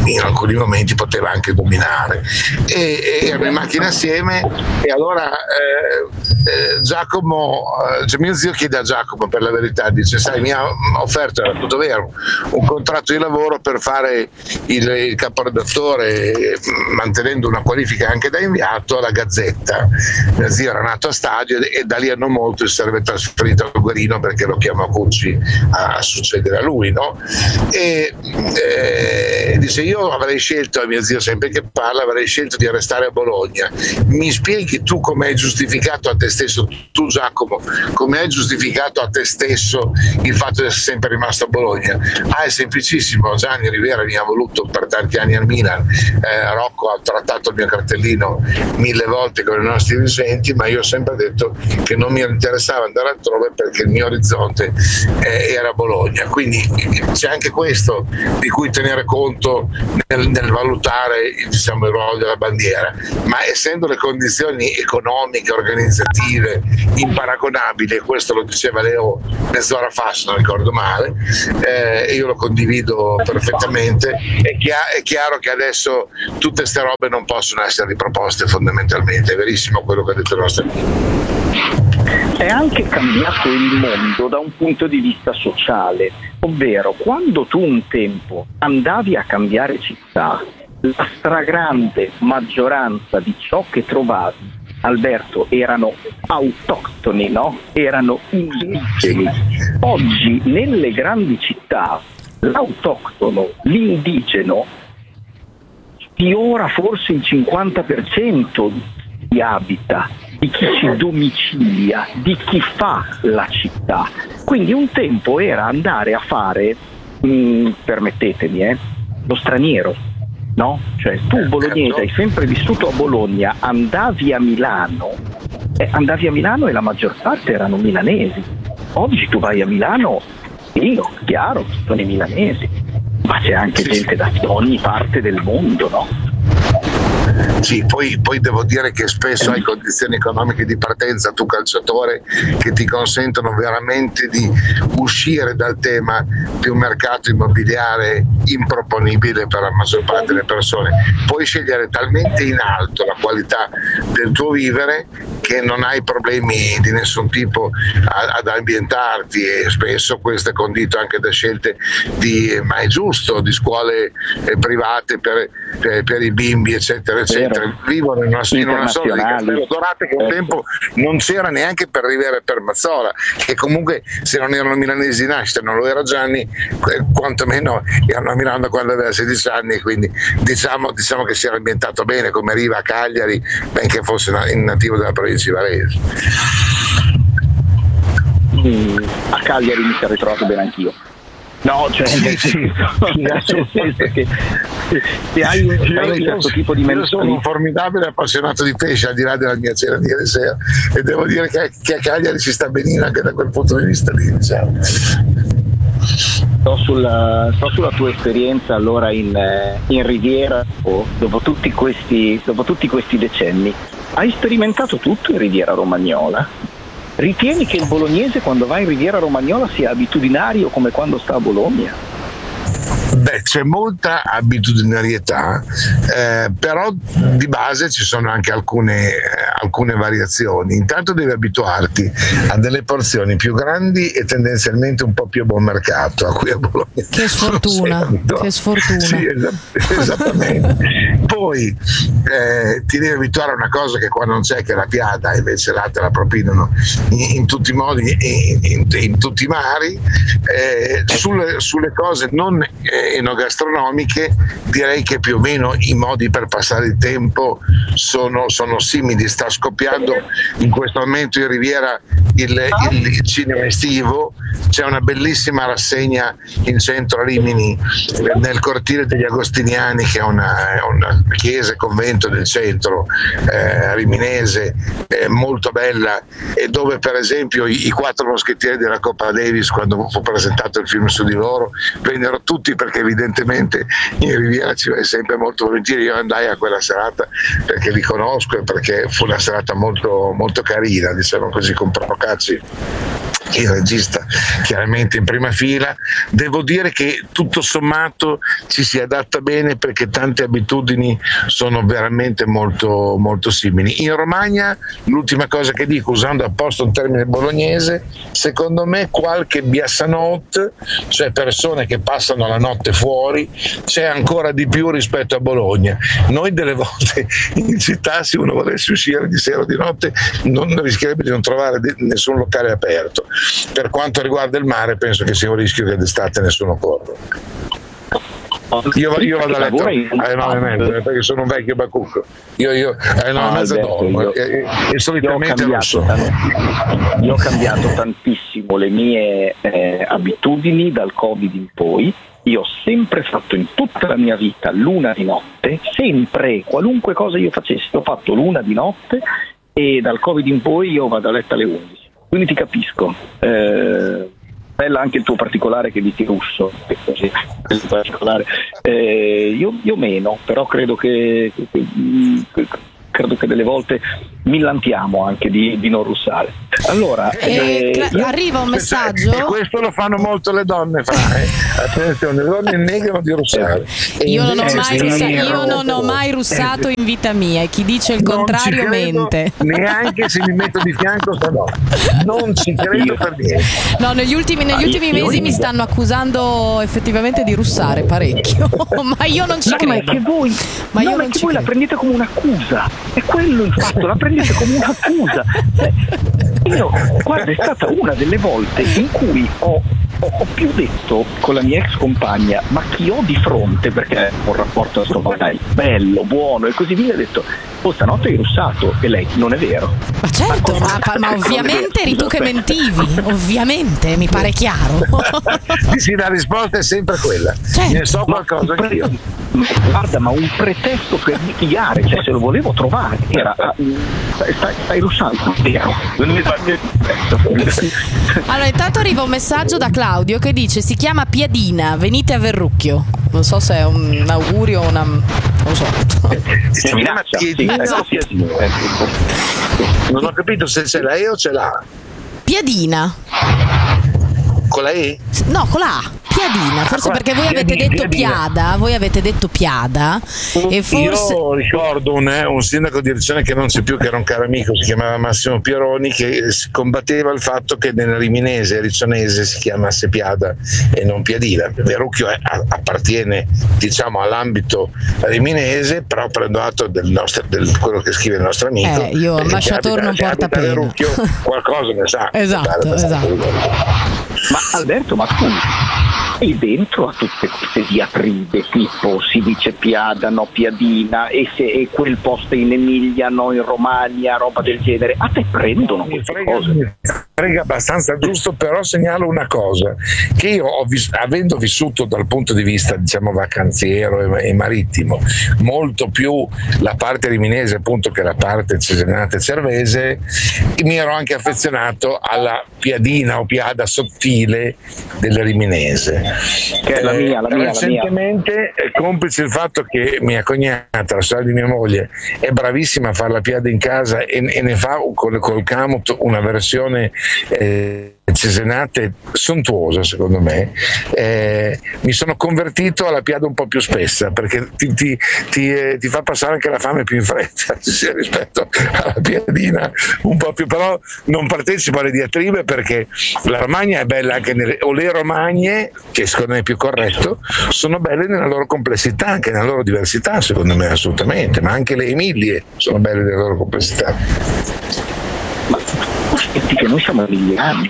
in alcuni momenti poteva anche dominare, e, e erano in macchina assieme, e allora eh, eh, Giacomo, eh, cioè mio zio chiede a Giacomo, per la verità, dice: sai, mi ha offerto, era tutto vero, un contratto di lavoro per fare il, il caporedattore, eh, mantenendo una qualifica anche da inviato alla Gazzetta. Mio zio era nato a Stadio, e, e da lì a non molto si sarebbe trasferito a Guarino, perché lo chiamò Cucci a, a succedere a lui, no? E eh, dice: io avrei scelto, mio zio sempre che parla, avrei scelto di restare a Bologna. Mi spieghi tu come hai giustificato a te stesso, tu Giacomo, come hai giustificato a te stesso il fatto di essere sempre rimasto a Bologna? Ah, è semplicissimo, Gianni Rivera mi ha voluto per tanti anni al Milan, eh, Rocco ha trattato il mio cartellino mille volte con i nostri dirigenti, ma io ho sempre detto che non mi interessava andare altrove perché il mio orizzonte eh, era Bologna. Quindi c'è anche questo di cui tenere conto nel, nel valutare, diciamo, il ruolo della bandiera, ma essendo le condizioni economiche, organizzative imparagonabili, e questo lo diceva Leo mezz'ora fa, se non ricordo male, eh, io lo condivido perfettamente. È, chia- è chiaro che adesso tutte queste robe non possono essere riproposte fondamentalmente, è verissimo quello che ha detto il nostro amico. È anche cambiato il mondo da un punto di vista sociale, ovvero quando tu un tempo andavi a cambiare città, la stragrande maggioranza di ciò che trovavi, Alberto, erano autoctoni, no? Erano indigeni. Oggi nelle grandi città l'autoctono, l'indigeno, sfiora forse il cinquanta per cento di abita, di chi ci domicilia, di chi fa la città. Quindi un tempo era andare a fare, mh, permettetemi, eh, lo straniero, no? Cioè tu bolognese, hai sempre vissuto a Bologna, andavi a Milano, eh, andavi a Milano e la maggior parte erano milanesi. Oggi tu vai a Milano, io, chiaro, sono i milanesi, ma c'è anche gente da ogni parte del mondo, no? Sì, poi, poi devo dire che spesso hai condizioni economiche di partenza, tu calciatore, che ti consentono veramente di uscire dal tema di un mercato immobiliare improponibile per la maggior parte delle persone. Puoi scegliere talmente in alto la qualità del tuo vivere che non hai problemi di nessun tipo a, ad ambientarti, e spesso questo è condito anche da scelte di, ma è giusto, di scuole eh, private per, per, per i bimbi, eccetera eccetera. Vivono in una, in una sorta di Castello Dorate che un tempo non c'era neanche per Rivera e per Mazzola, che comunque se non erano milanesi di nascita, non lo era Gianni, eh, quantomeno erano a Milano quando aveva sedici anni, quindi diciamo, diciamo che si era ambientato bene, come Riva a Cagliari, benché fosse in nativo della provincia di Varese. Mm, a Cagliari mi sarei trovato bene anch'io. No, cioè sì, nel sì, senso, sì, nel senso che se hai un, se hai un certo tipo di io sono un formidabile appassionato di pesce, al di là della mia cena di ieri sera, e devo dire che, che a Cagliari ci sta benino anche da quel punto di vista lì, diciamo. So sulla, so sulla tua esperienza allora in, in Riviera, oh, dopo tutti questi dopo tutti questi decenni, hai sperimentato tutto in Riviera Romagnola? Ritieni che il bolognese quando va in Riviera Romagnola sia abitudinario come quando sta a Bologna? Beh, c'è molta abitudinarietà, eh, però di base ci sono anche alcune, eh, alcune variazioni. Intanto devi abituarti a delle porzioni più grandi e tendenzialmente un po' più a buon mercato, a cui a Bologna. Che sfortuna, che sfortuna. Sì, esatt- esattamente. Poi eh, ti devi abituare a una cosa che qua non c'è, che è la piada, invece là te la propinano in, in tutti i modi, in, in, in tutti i mari. Eh, sulle, sulle cose non enogastronomiche direi che più o meno i modi per passare il tempo sono, sono simili. Sta scoppiando in questo momento in Riviera il, il, il cinema estivo, c'è una bellissima rassegna in centro a Rimini, nel cortile degli Agostiniani, che è una, è una chiesa e convento del centro eh, riminese, eh, molto bella, e dove per esempio i, i quattro moschettieri della Coppa Davis, quando fu presentato il film su di loro, vennero tutti, perché evidentemente in Riviera ci vai sempre molto volentieri. Io andai a quella serata perché li conosco e perché fu una serata molto, molto carina, diciamo così, con Procacci il regista chiaramente in prima fila. Devo dire che tutto sommato ci si adatta bene perché tante abitudini sono veramente molto, molto simili. In Romagna, l'ultima cosa che dico, usando apposta un termine bolognese, secondo me qualche biassanot, cioè persone che passano la notte fuori, c'è ancora di più rispetto a Bologna. Noi delle volte in città, se uno volesse uscire di sera o di notte, non rischierebbe di non trovare nessun locale aperto. Per quanto riguarda il mare, penso che sia un rischio che d'estate nessuno corra. Io, io vado a letto alle nove e mezza perché sono un vecchio bacucco. Io, io alle nove e mezza dormo e, e solitamente io ho, cambiato, io ho cambiato tantissimo le mie eh, abitudini dal Covid in poi. Io ho sempre fatto in tutta la mia vita l'una di notte, sempre, qualunque cosa io facessi, ho fatto l'una di notte e dal Covid in poi io vado a letto alle undici. Quindi ti capisco. Eh, bella anche il tuo particolare che dici russo, così, particolare. Eh, io, io meno, però credo che, che, che credo che delle volte millantiamo anche di, di non russare. Allora, eh, eh, io, arriva un messaggio. E questo lo fanno molto le donne, fra, eh. Attenzione, le donne negano di russare. Io non, ho mai, russa- io non ho mai russato in vita mia e chi dice il contrario mente. Neanche se mi metto di fianco sta donna. Non ci credo per niente. No, negli ultimi, negli ultimi mesi mi stanno accusando effettivamente di russare parecchio, ma io non ci no, credo. Ma è che voi, ma no, io ma non che ci voi credo. la prendete come un'accusa. È quello il fatto, la prendete come un'accusa. Io, guarda, è stata una delle volte in cui ho, ho, ho più detto con la mia ex compagna, ma chi ho di fronte, perché ho un rapporto bello, buono e così via, ho detto, oh, stanotte hai russato, e lei, non è vero. Ma certo, ma, ma ovviamente eri tu che mentivi, ovviamente, mi pare chiaro. Sì, sì, la risposta è sempre quella. Certo. Ne so qualcosa pre- anch'io. Guarda, ma un pretesto per litigare, cioè se lo volevo trovare, era stai, stai russando, vero? Non mi fate Allora, intanto arriva un messaggio da Claudio che dice: si chiama Piadina, venite a Verrucchio. Non so se è un augurio o una, non lo so. Si chiama Piedina. Non ho capito se c'è la E o c'è la A. Piadina. Con la E? No, con la A. Piadina, forse perché voi avete detto Piada, voi avete detto Piada e forse... Io ricordo un, eh, un sindaco di Riccione che non c'è più, che era un caro amico, si chiamava Massimo Pieroni, che combatteva il fatto che nel riminese riccionese si chiamasse Piada e non Piadina. Verrucchio è, appartiene, diciamo, all'ambito riminese, però prendo atto del nostro, del quello che scrive il nostro amico. Eh, io ambasciatore non porta pena. Verrucchio qualcosa ne sa. Esatto, esatto. Ma Alberto, ma tu sei dentro a tutte queste diatribe, tipo si dice Piada, no Piadina, e se e quel posto in Emilia, no in Romagna, roba del genere, a te prendono queste frega, cose? Mi frega abbastanza giusto, però segnalo una cosa, che io ho vis- avendo vissuto dal punto di vista, diciamo, vacanziero e, e marittimo molto più la parte riminese appunto che la parte cesenate e cervese, mi ero anche affezionato alla Piadina o Piada sottile del riminese, che è la mia, la mia, recentemente, la mia. Complice il fatto che mia cognata, la sorella di mia moglie, è bravissima a fare la piada in casa e, e ne fa col, col Camut una versione eh, cesenate sontuosa, secondo me. Eh, mi sono convertito alla piada un po' più spessa, perché ti, ti, ti, eh, ti fa passare anche la fame più in fretta rispetto alla piadina un po' più, però non partecipo alle diatribe perché la Romagna è bella anche nelle, o le Romagne, che secondo me è più corretto, sono belle nella loro complessità, anche nella loro diversità, secondo me assolutamente, ma anche le Emilie sono belle nella loro complessità. Ma aspetti che noi siamo emiliani.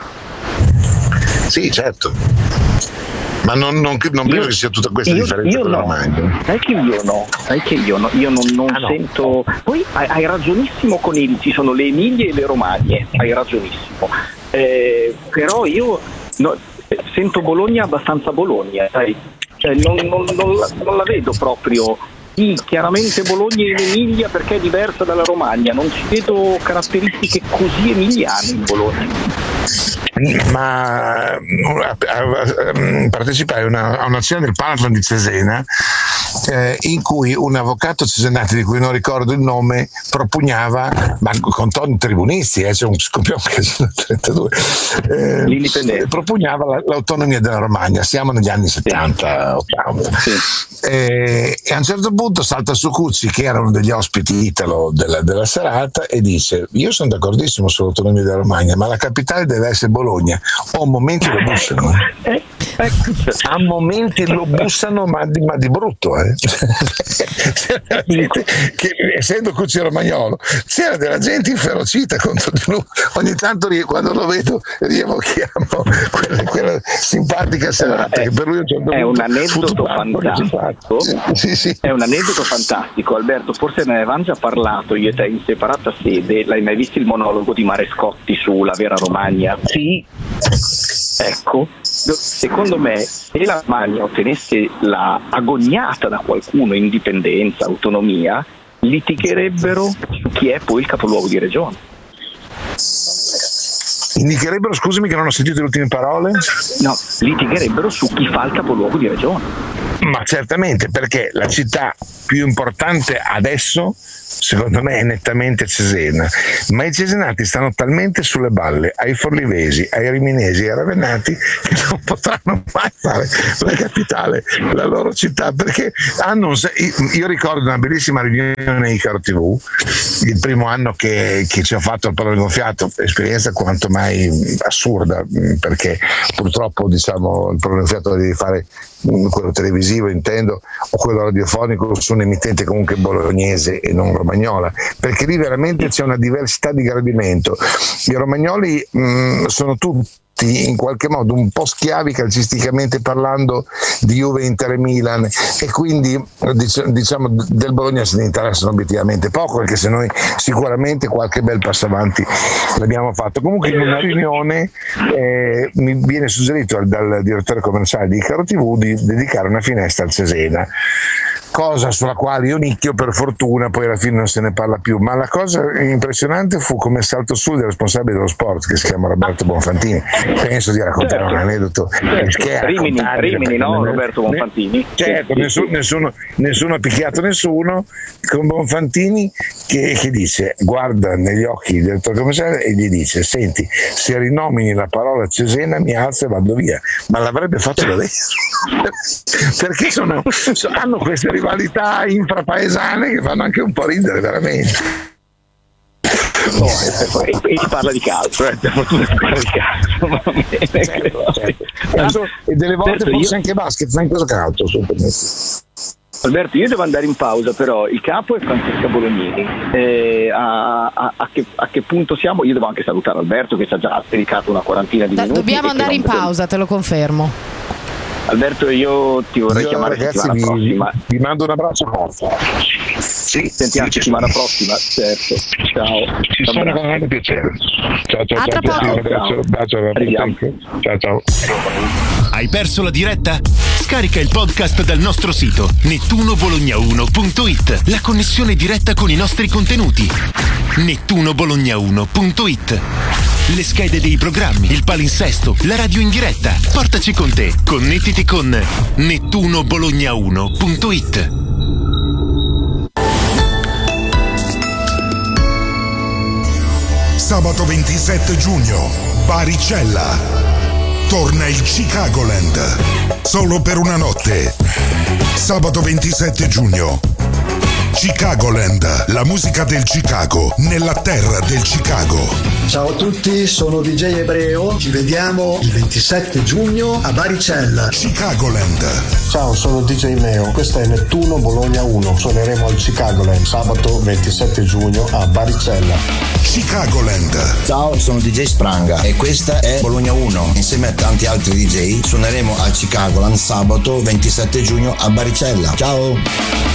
Sì, certo, ma non, non, non io, penso che sia tutta questa io, differenza io con la no. Romagna. Sai che io no, sai che io no, io non, non ah, no. sento. Poi hai, hai ragionissimo con i, ci sono le Emilie e le Romagne, hai ragionissimo. Eh, però io no, sento Bologna abbastanza Bologna, sai? Cioè non, non, non, la, non la vedo proprio. Sì, chiaramente Bologna è in Emilia perché è diversa dalla Romagna, non ci vedo caratteristiche così emiliane in Bologna. ma partecipai a, una, a un'azione del Panathlon di Cesena eh, in cui un avvocato cesenate di cui non ricordo il nome propugnava, ma con toni tribunisti, eh, c'è un scoppione trentadue, eh, propugnava la, l'autonomia della Romagna. Siamo negli anni settanta ottanta sì. eh, e a un certo punto salta su Cucci, che era uno degli ospiti italo della, della serata, e dice: io sono d'accordissimo sull'autonomia della Romagna, ma la capitale deve essere Bologna. O momenti lo bussano, eh. a momenti lo bussano, ma di, ma di brutto, eh. che, essendo Cucci romagnolo, c'era della gente inferocita contro di lui. Ogni tanto quando lo vedo rievochiamo quella, quella simpatica serata, che per lui è un aneddoto fantastico. Sì, sì. È un aneddoto fantastico, Alberto. Forse ne avevamo già parlato io e te in separata sede. L'hai mai visto il monologo di Marescotti sulla vera Romagna? Sì. Ecco, secondo me, se la Romagna ottenesse la agognata da qualcuno indipendenza, autonomia, litigherebbero su chi è poi il capoluogo di regione. Indicherebbero, scusami che non ho sentito le ultime parole? No, litigherebbero su chi fa il capoluogo di regione. Ma certamente, perché la città più importante adesso, secondo me, è nettamente Cesena, ma i cesenati stanno talmente sulle balle ai forlivesi, ai riminesi e ai ravenati che non potranno mai fare la capitale, la loro città, perché hanno un, io ricordo una bellissima riunione Icaro tivù, il primo anno che, che ci ho fatto il pallone gonfiato, esperienza quanto mai assurda, perché purtroppo, diciamo, il pallone gonfiato devi fare quello televisivo, intendo, o quello radiofonico su un emittente comunque bolognese e non romagnola, perché lì veramente c'è una diversità di gradimento. I romagnoli mh, sono tutti in qualche modo un po' schiavi calcisticamente parlando di Juve, Inter e Milan, e quindi diciamo del Bologna se ne interessano obiettivamente poco, perché se noi sicuramente qualche bel passo avanti l'abbiamo fatto. Comunque in una riunione eh, mi viene suggerito dal direttore commerciale di Icaro tivù di dedicare una finestra al Cesena, cosa sulla quale io nicchio per fortuna, poi alla fine non se ne parla più, ma la cosa impressionante fu come salto su del responsabile dello sport, che si chiama Roberto Bonfantini. Penso di raccontare certo. un aneddoto certo. Rimini, Rimini no? Roberto Bonfantini, certo, sì, nessuno, sì. Nessuno, nessuno ha picchiato nessuno, con Bonfantini che, che dice, guarda negli occhi del direttore commerciale e gli dice: senti, se rinomini la parola Cesena mi alzo e vado via. Ma l'avrebbe fatto davvero perché sono, hanno queste rivalità infrapaesane che fanno anche un po' ridere veramente. No, e, e, e parla di calcio, eh, per fortuna si parla di calcio. Certo, certo. E delle volte certo, forse io... anche basket, anche calcio. Alberto, io devo andare in pausa, però il capo è Francesca Bolognini. Eh, a, a, a, che, a che punto siamo? Io devo anche salutare Alberto, che ci ha già dedicato una quarantina di da, minuti. Dobbiamo andare in pausa, te lo confermo. Alberto, io ti vorrei io, chiamare ragazzi, settimana vi, prossima. Vi mando un abbraccio forte. Sì, sentiamo sì, settimana prossima, certo. Ciao. Ci sono con grande piacere. Ciao, ciao, a ciao. Tra ciao, poco. ciao. Bacio, bacio, ciao, ciao. Hai perso la diretta? Scarica il podcast dal nostro sito nettuno bologna uno punto it. La connessione diretta con i nostri contenuti. nettuno bologna uno punto it. Le schede dei programmi, il palinsesto, la radio in diretta. Portaci con te. Connettiti con nettuno bologna uno punto it. Sabato ventisette giugno, Baricella. Torna il Chicagoland. Solo per una notte. Sabato ventisette giugno. Chicagoland, la musica del Chicago, nella terra del Chicago. Ciao a tutti, sono D J Ebreo, ci vediamo il ventisette giugno a Baricella. Chicagoland. Ciao, sono D J Meo, questo è Nettuno Bologna uno, suoneremo al Chicagoland sabato ventisette giugno a Baricella. Chicagoland. Ciao, sono D J Spranga e questa è Bologna uno. Insieme a tanti altri D J suoneremo al Chicagoland sabato ventisette giugno a Baricella. Ciao!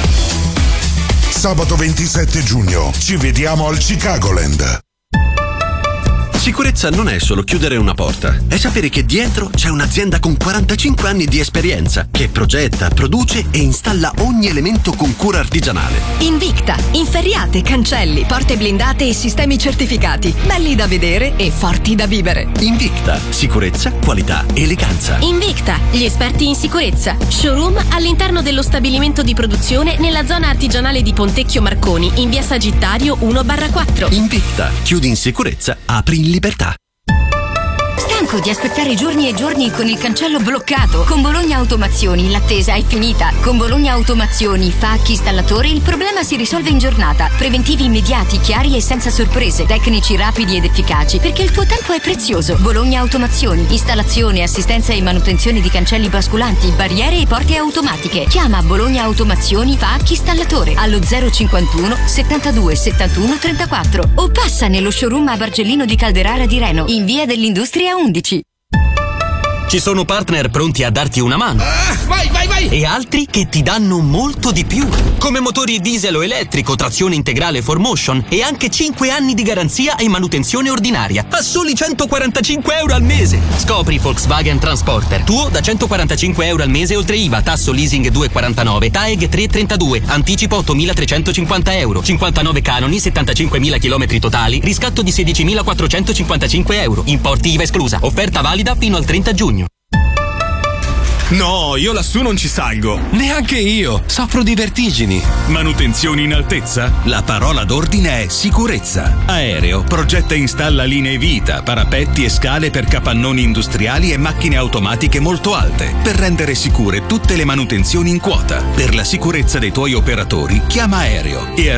Sabato ventisette giugno, ci vediamo al Chicagoland. Sicurezza non è solo chiudere una porta, è sapere che dietro c'è un'azienda con quarantacinque anni di esperienza che progetta, produce e installa ogni elemento con cura artigianale. Invicta, inferriate, cancelli, porte blindate e sistemi certificati, belli da vedere e forti da vivere. Invicta, sicurezza, qualità, eleganza. Invicta, gli esperti in sicurezza. Showroom all'interno dello stabilimento di produzione nella zona artigianale di Pontecchio Marconi, in via Sagittario uno barra quattro. Invicta, chiudi in sicurezza, apri in libertà. Stanco di aspettare giorni e giorni con il cancello bloccato? Con Bologna Automazioni l'attesa è finita. Con Bologna Automazioni, Facchi, installatore, il problema si risolve in giornata. Preventivi immediati, chiari e senza sorprese. Tecnici rapidi ed efficaci, perché il tuo tempo è prezioso. Bologna Automazioni, installazione, assistenza e manutenzione di cancelli basculanti, barriere e porte automatiche. Chiama Bologna Automazioni Facchi installatore allo zero cinquantuno settantadue settantuno trentaquattro o passa nello showroom a Bargellino di Calderara di Reno, in via dell'Industria undici. Ci sono partner pronti a darti una mano. Ah, vai, vai, vai! E altri che ti danno molto di più. Come motori diesel o elettrico, trazione integrale four motion e anche cinque anni di garanzia e manutenzione ordinaria a soli centoquarantacinque euro al mese. Scopri Volkswagen Transporter. Tuo da centoquarantacinque euro al mese oltre I V A, tasso leasing due virgola quarantanove, T A E G tre virgola trentadue, anticipo ottomilatrecentocinquanta euro, cinquantanove canoni, settantacinquemila chilometri totali, riscatto di sedicimilaquattrocentocinquantacinque euro. Importi I V A esclusa. Offerta valida fino al trenta giugno. No, io lassù non ci salgo. Neanche io. Soffro di vertigini. Manutenzioni in altezza? La parola d'ordine è sicurezza. Aereo progetta e installa linee vita, parapetti e scale per capannoni industriali e macchine automatiche molto alte, per rendere sicure tutte le manutenzioni in quota. Per la sicurezza dei tuoi operatori, chiama Aereo e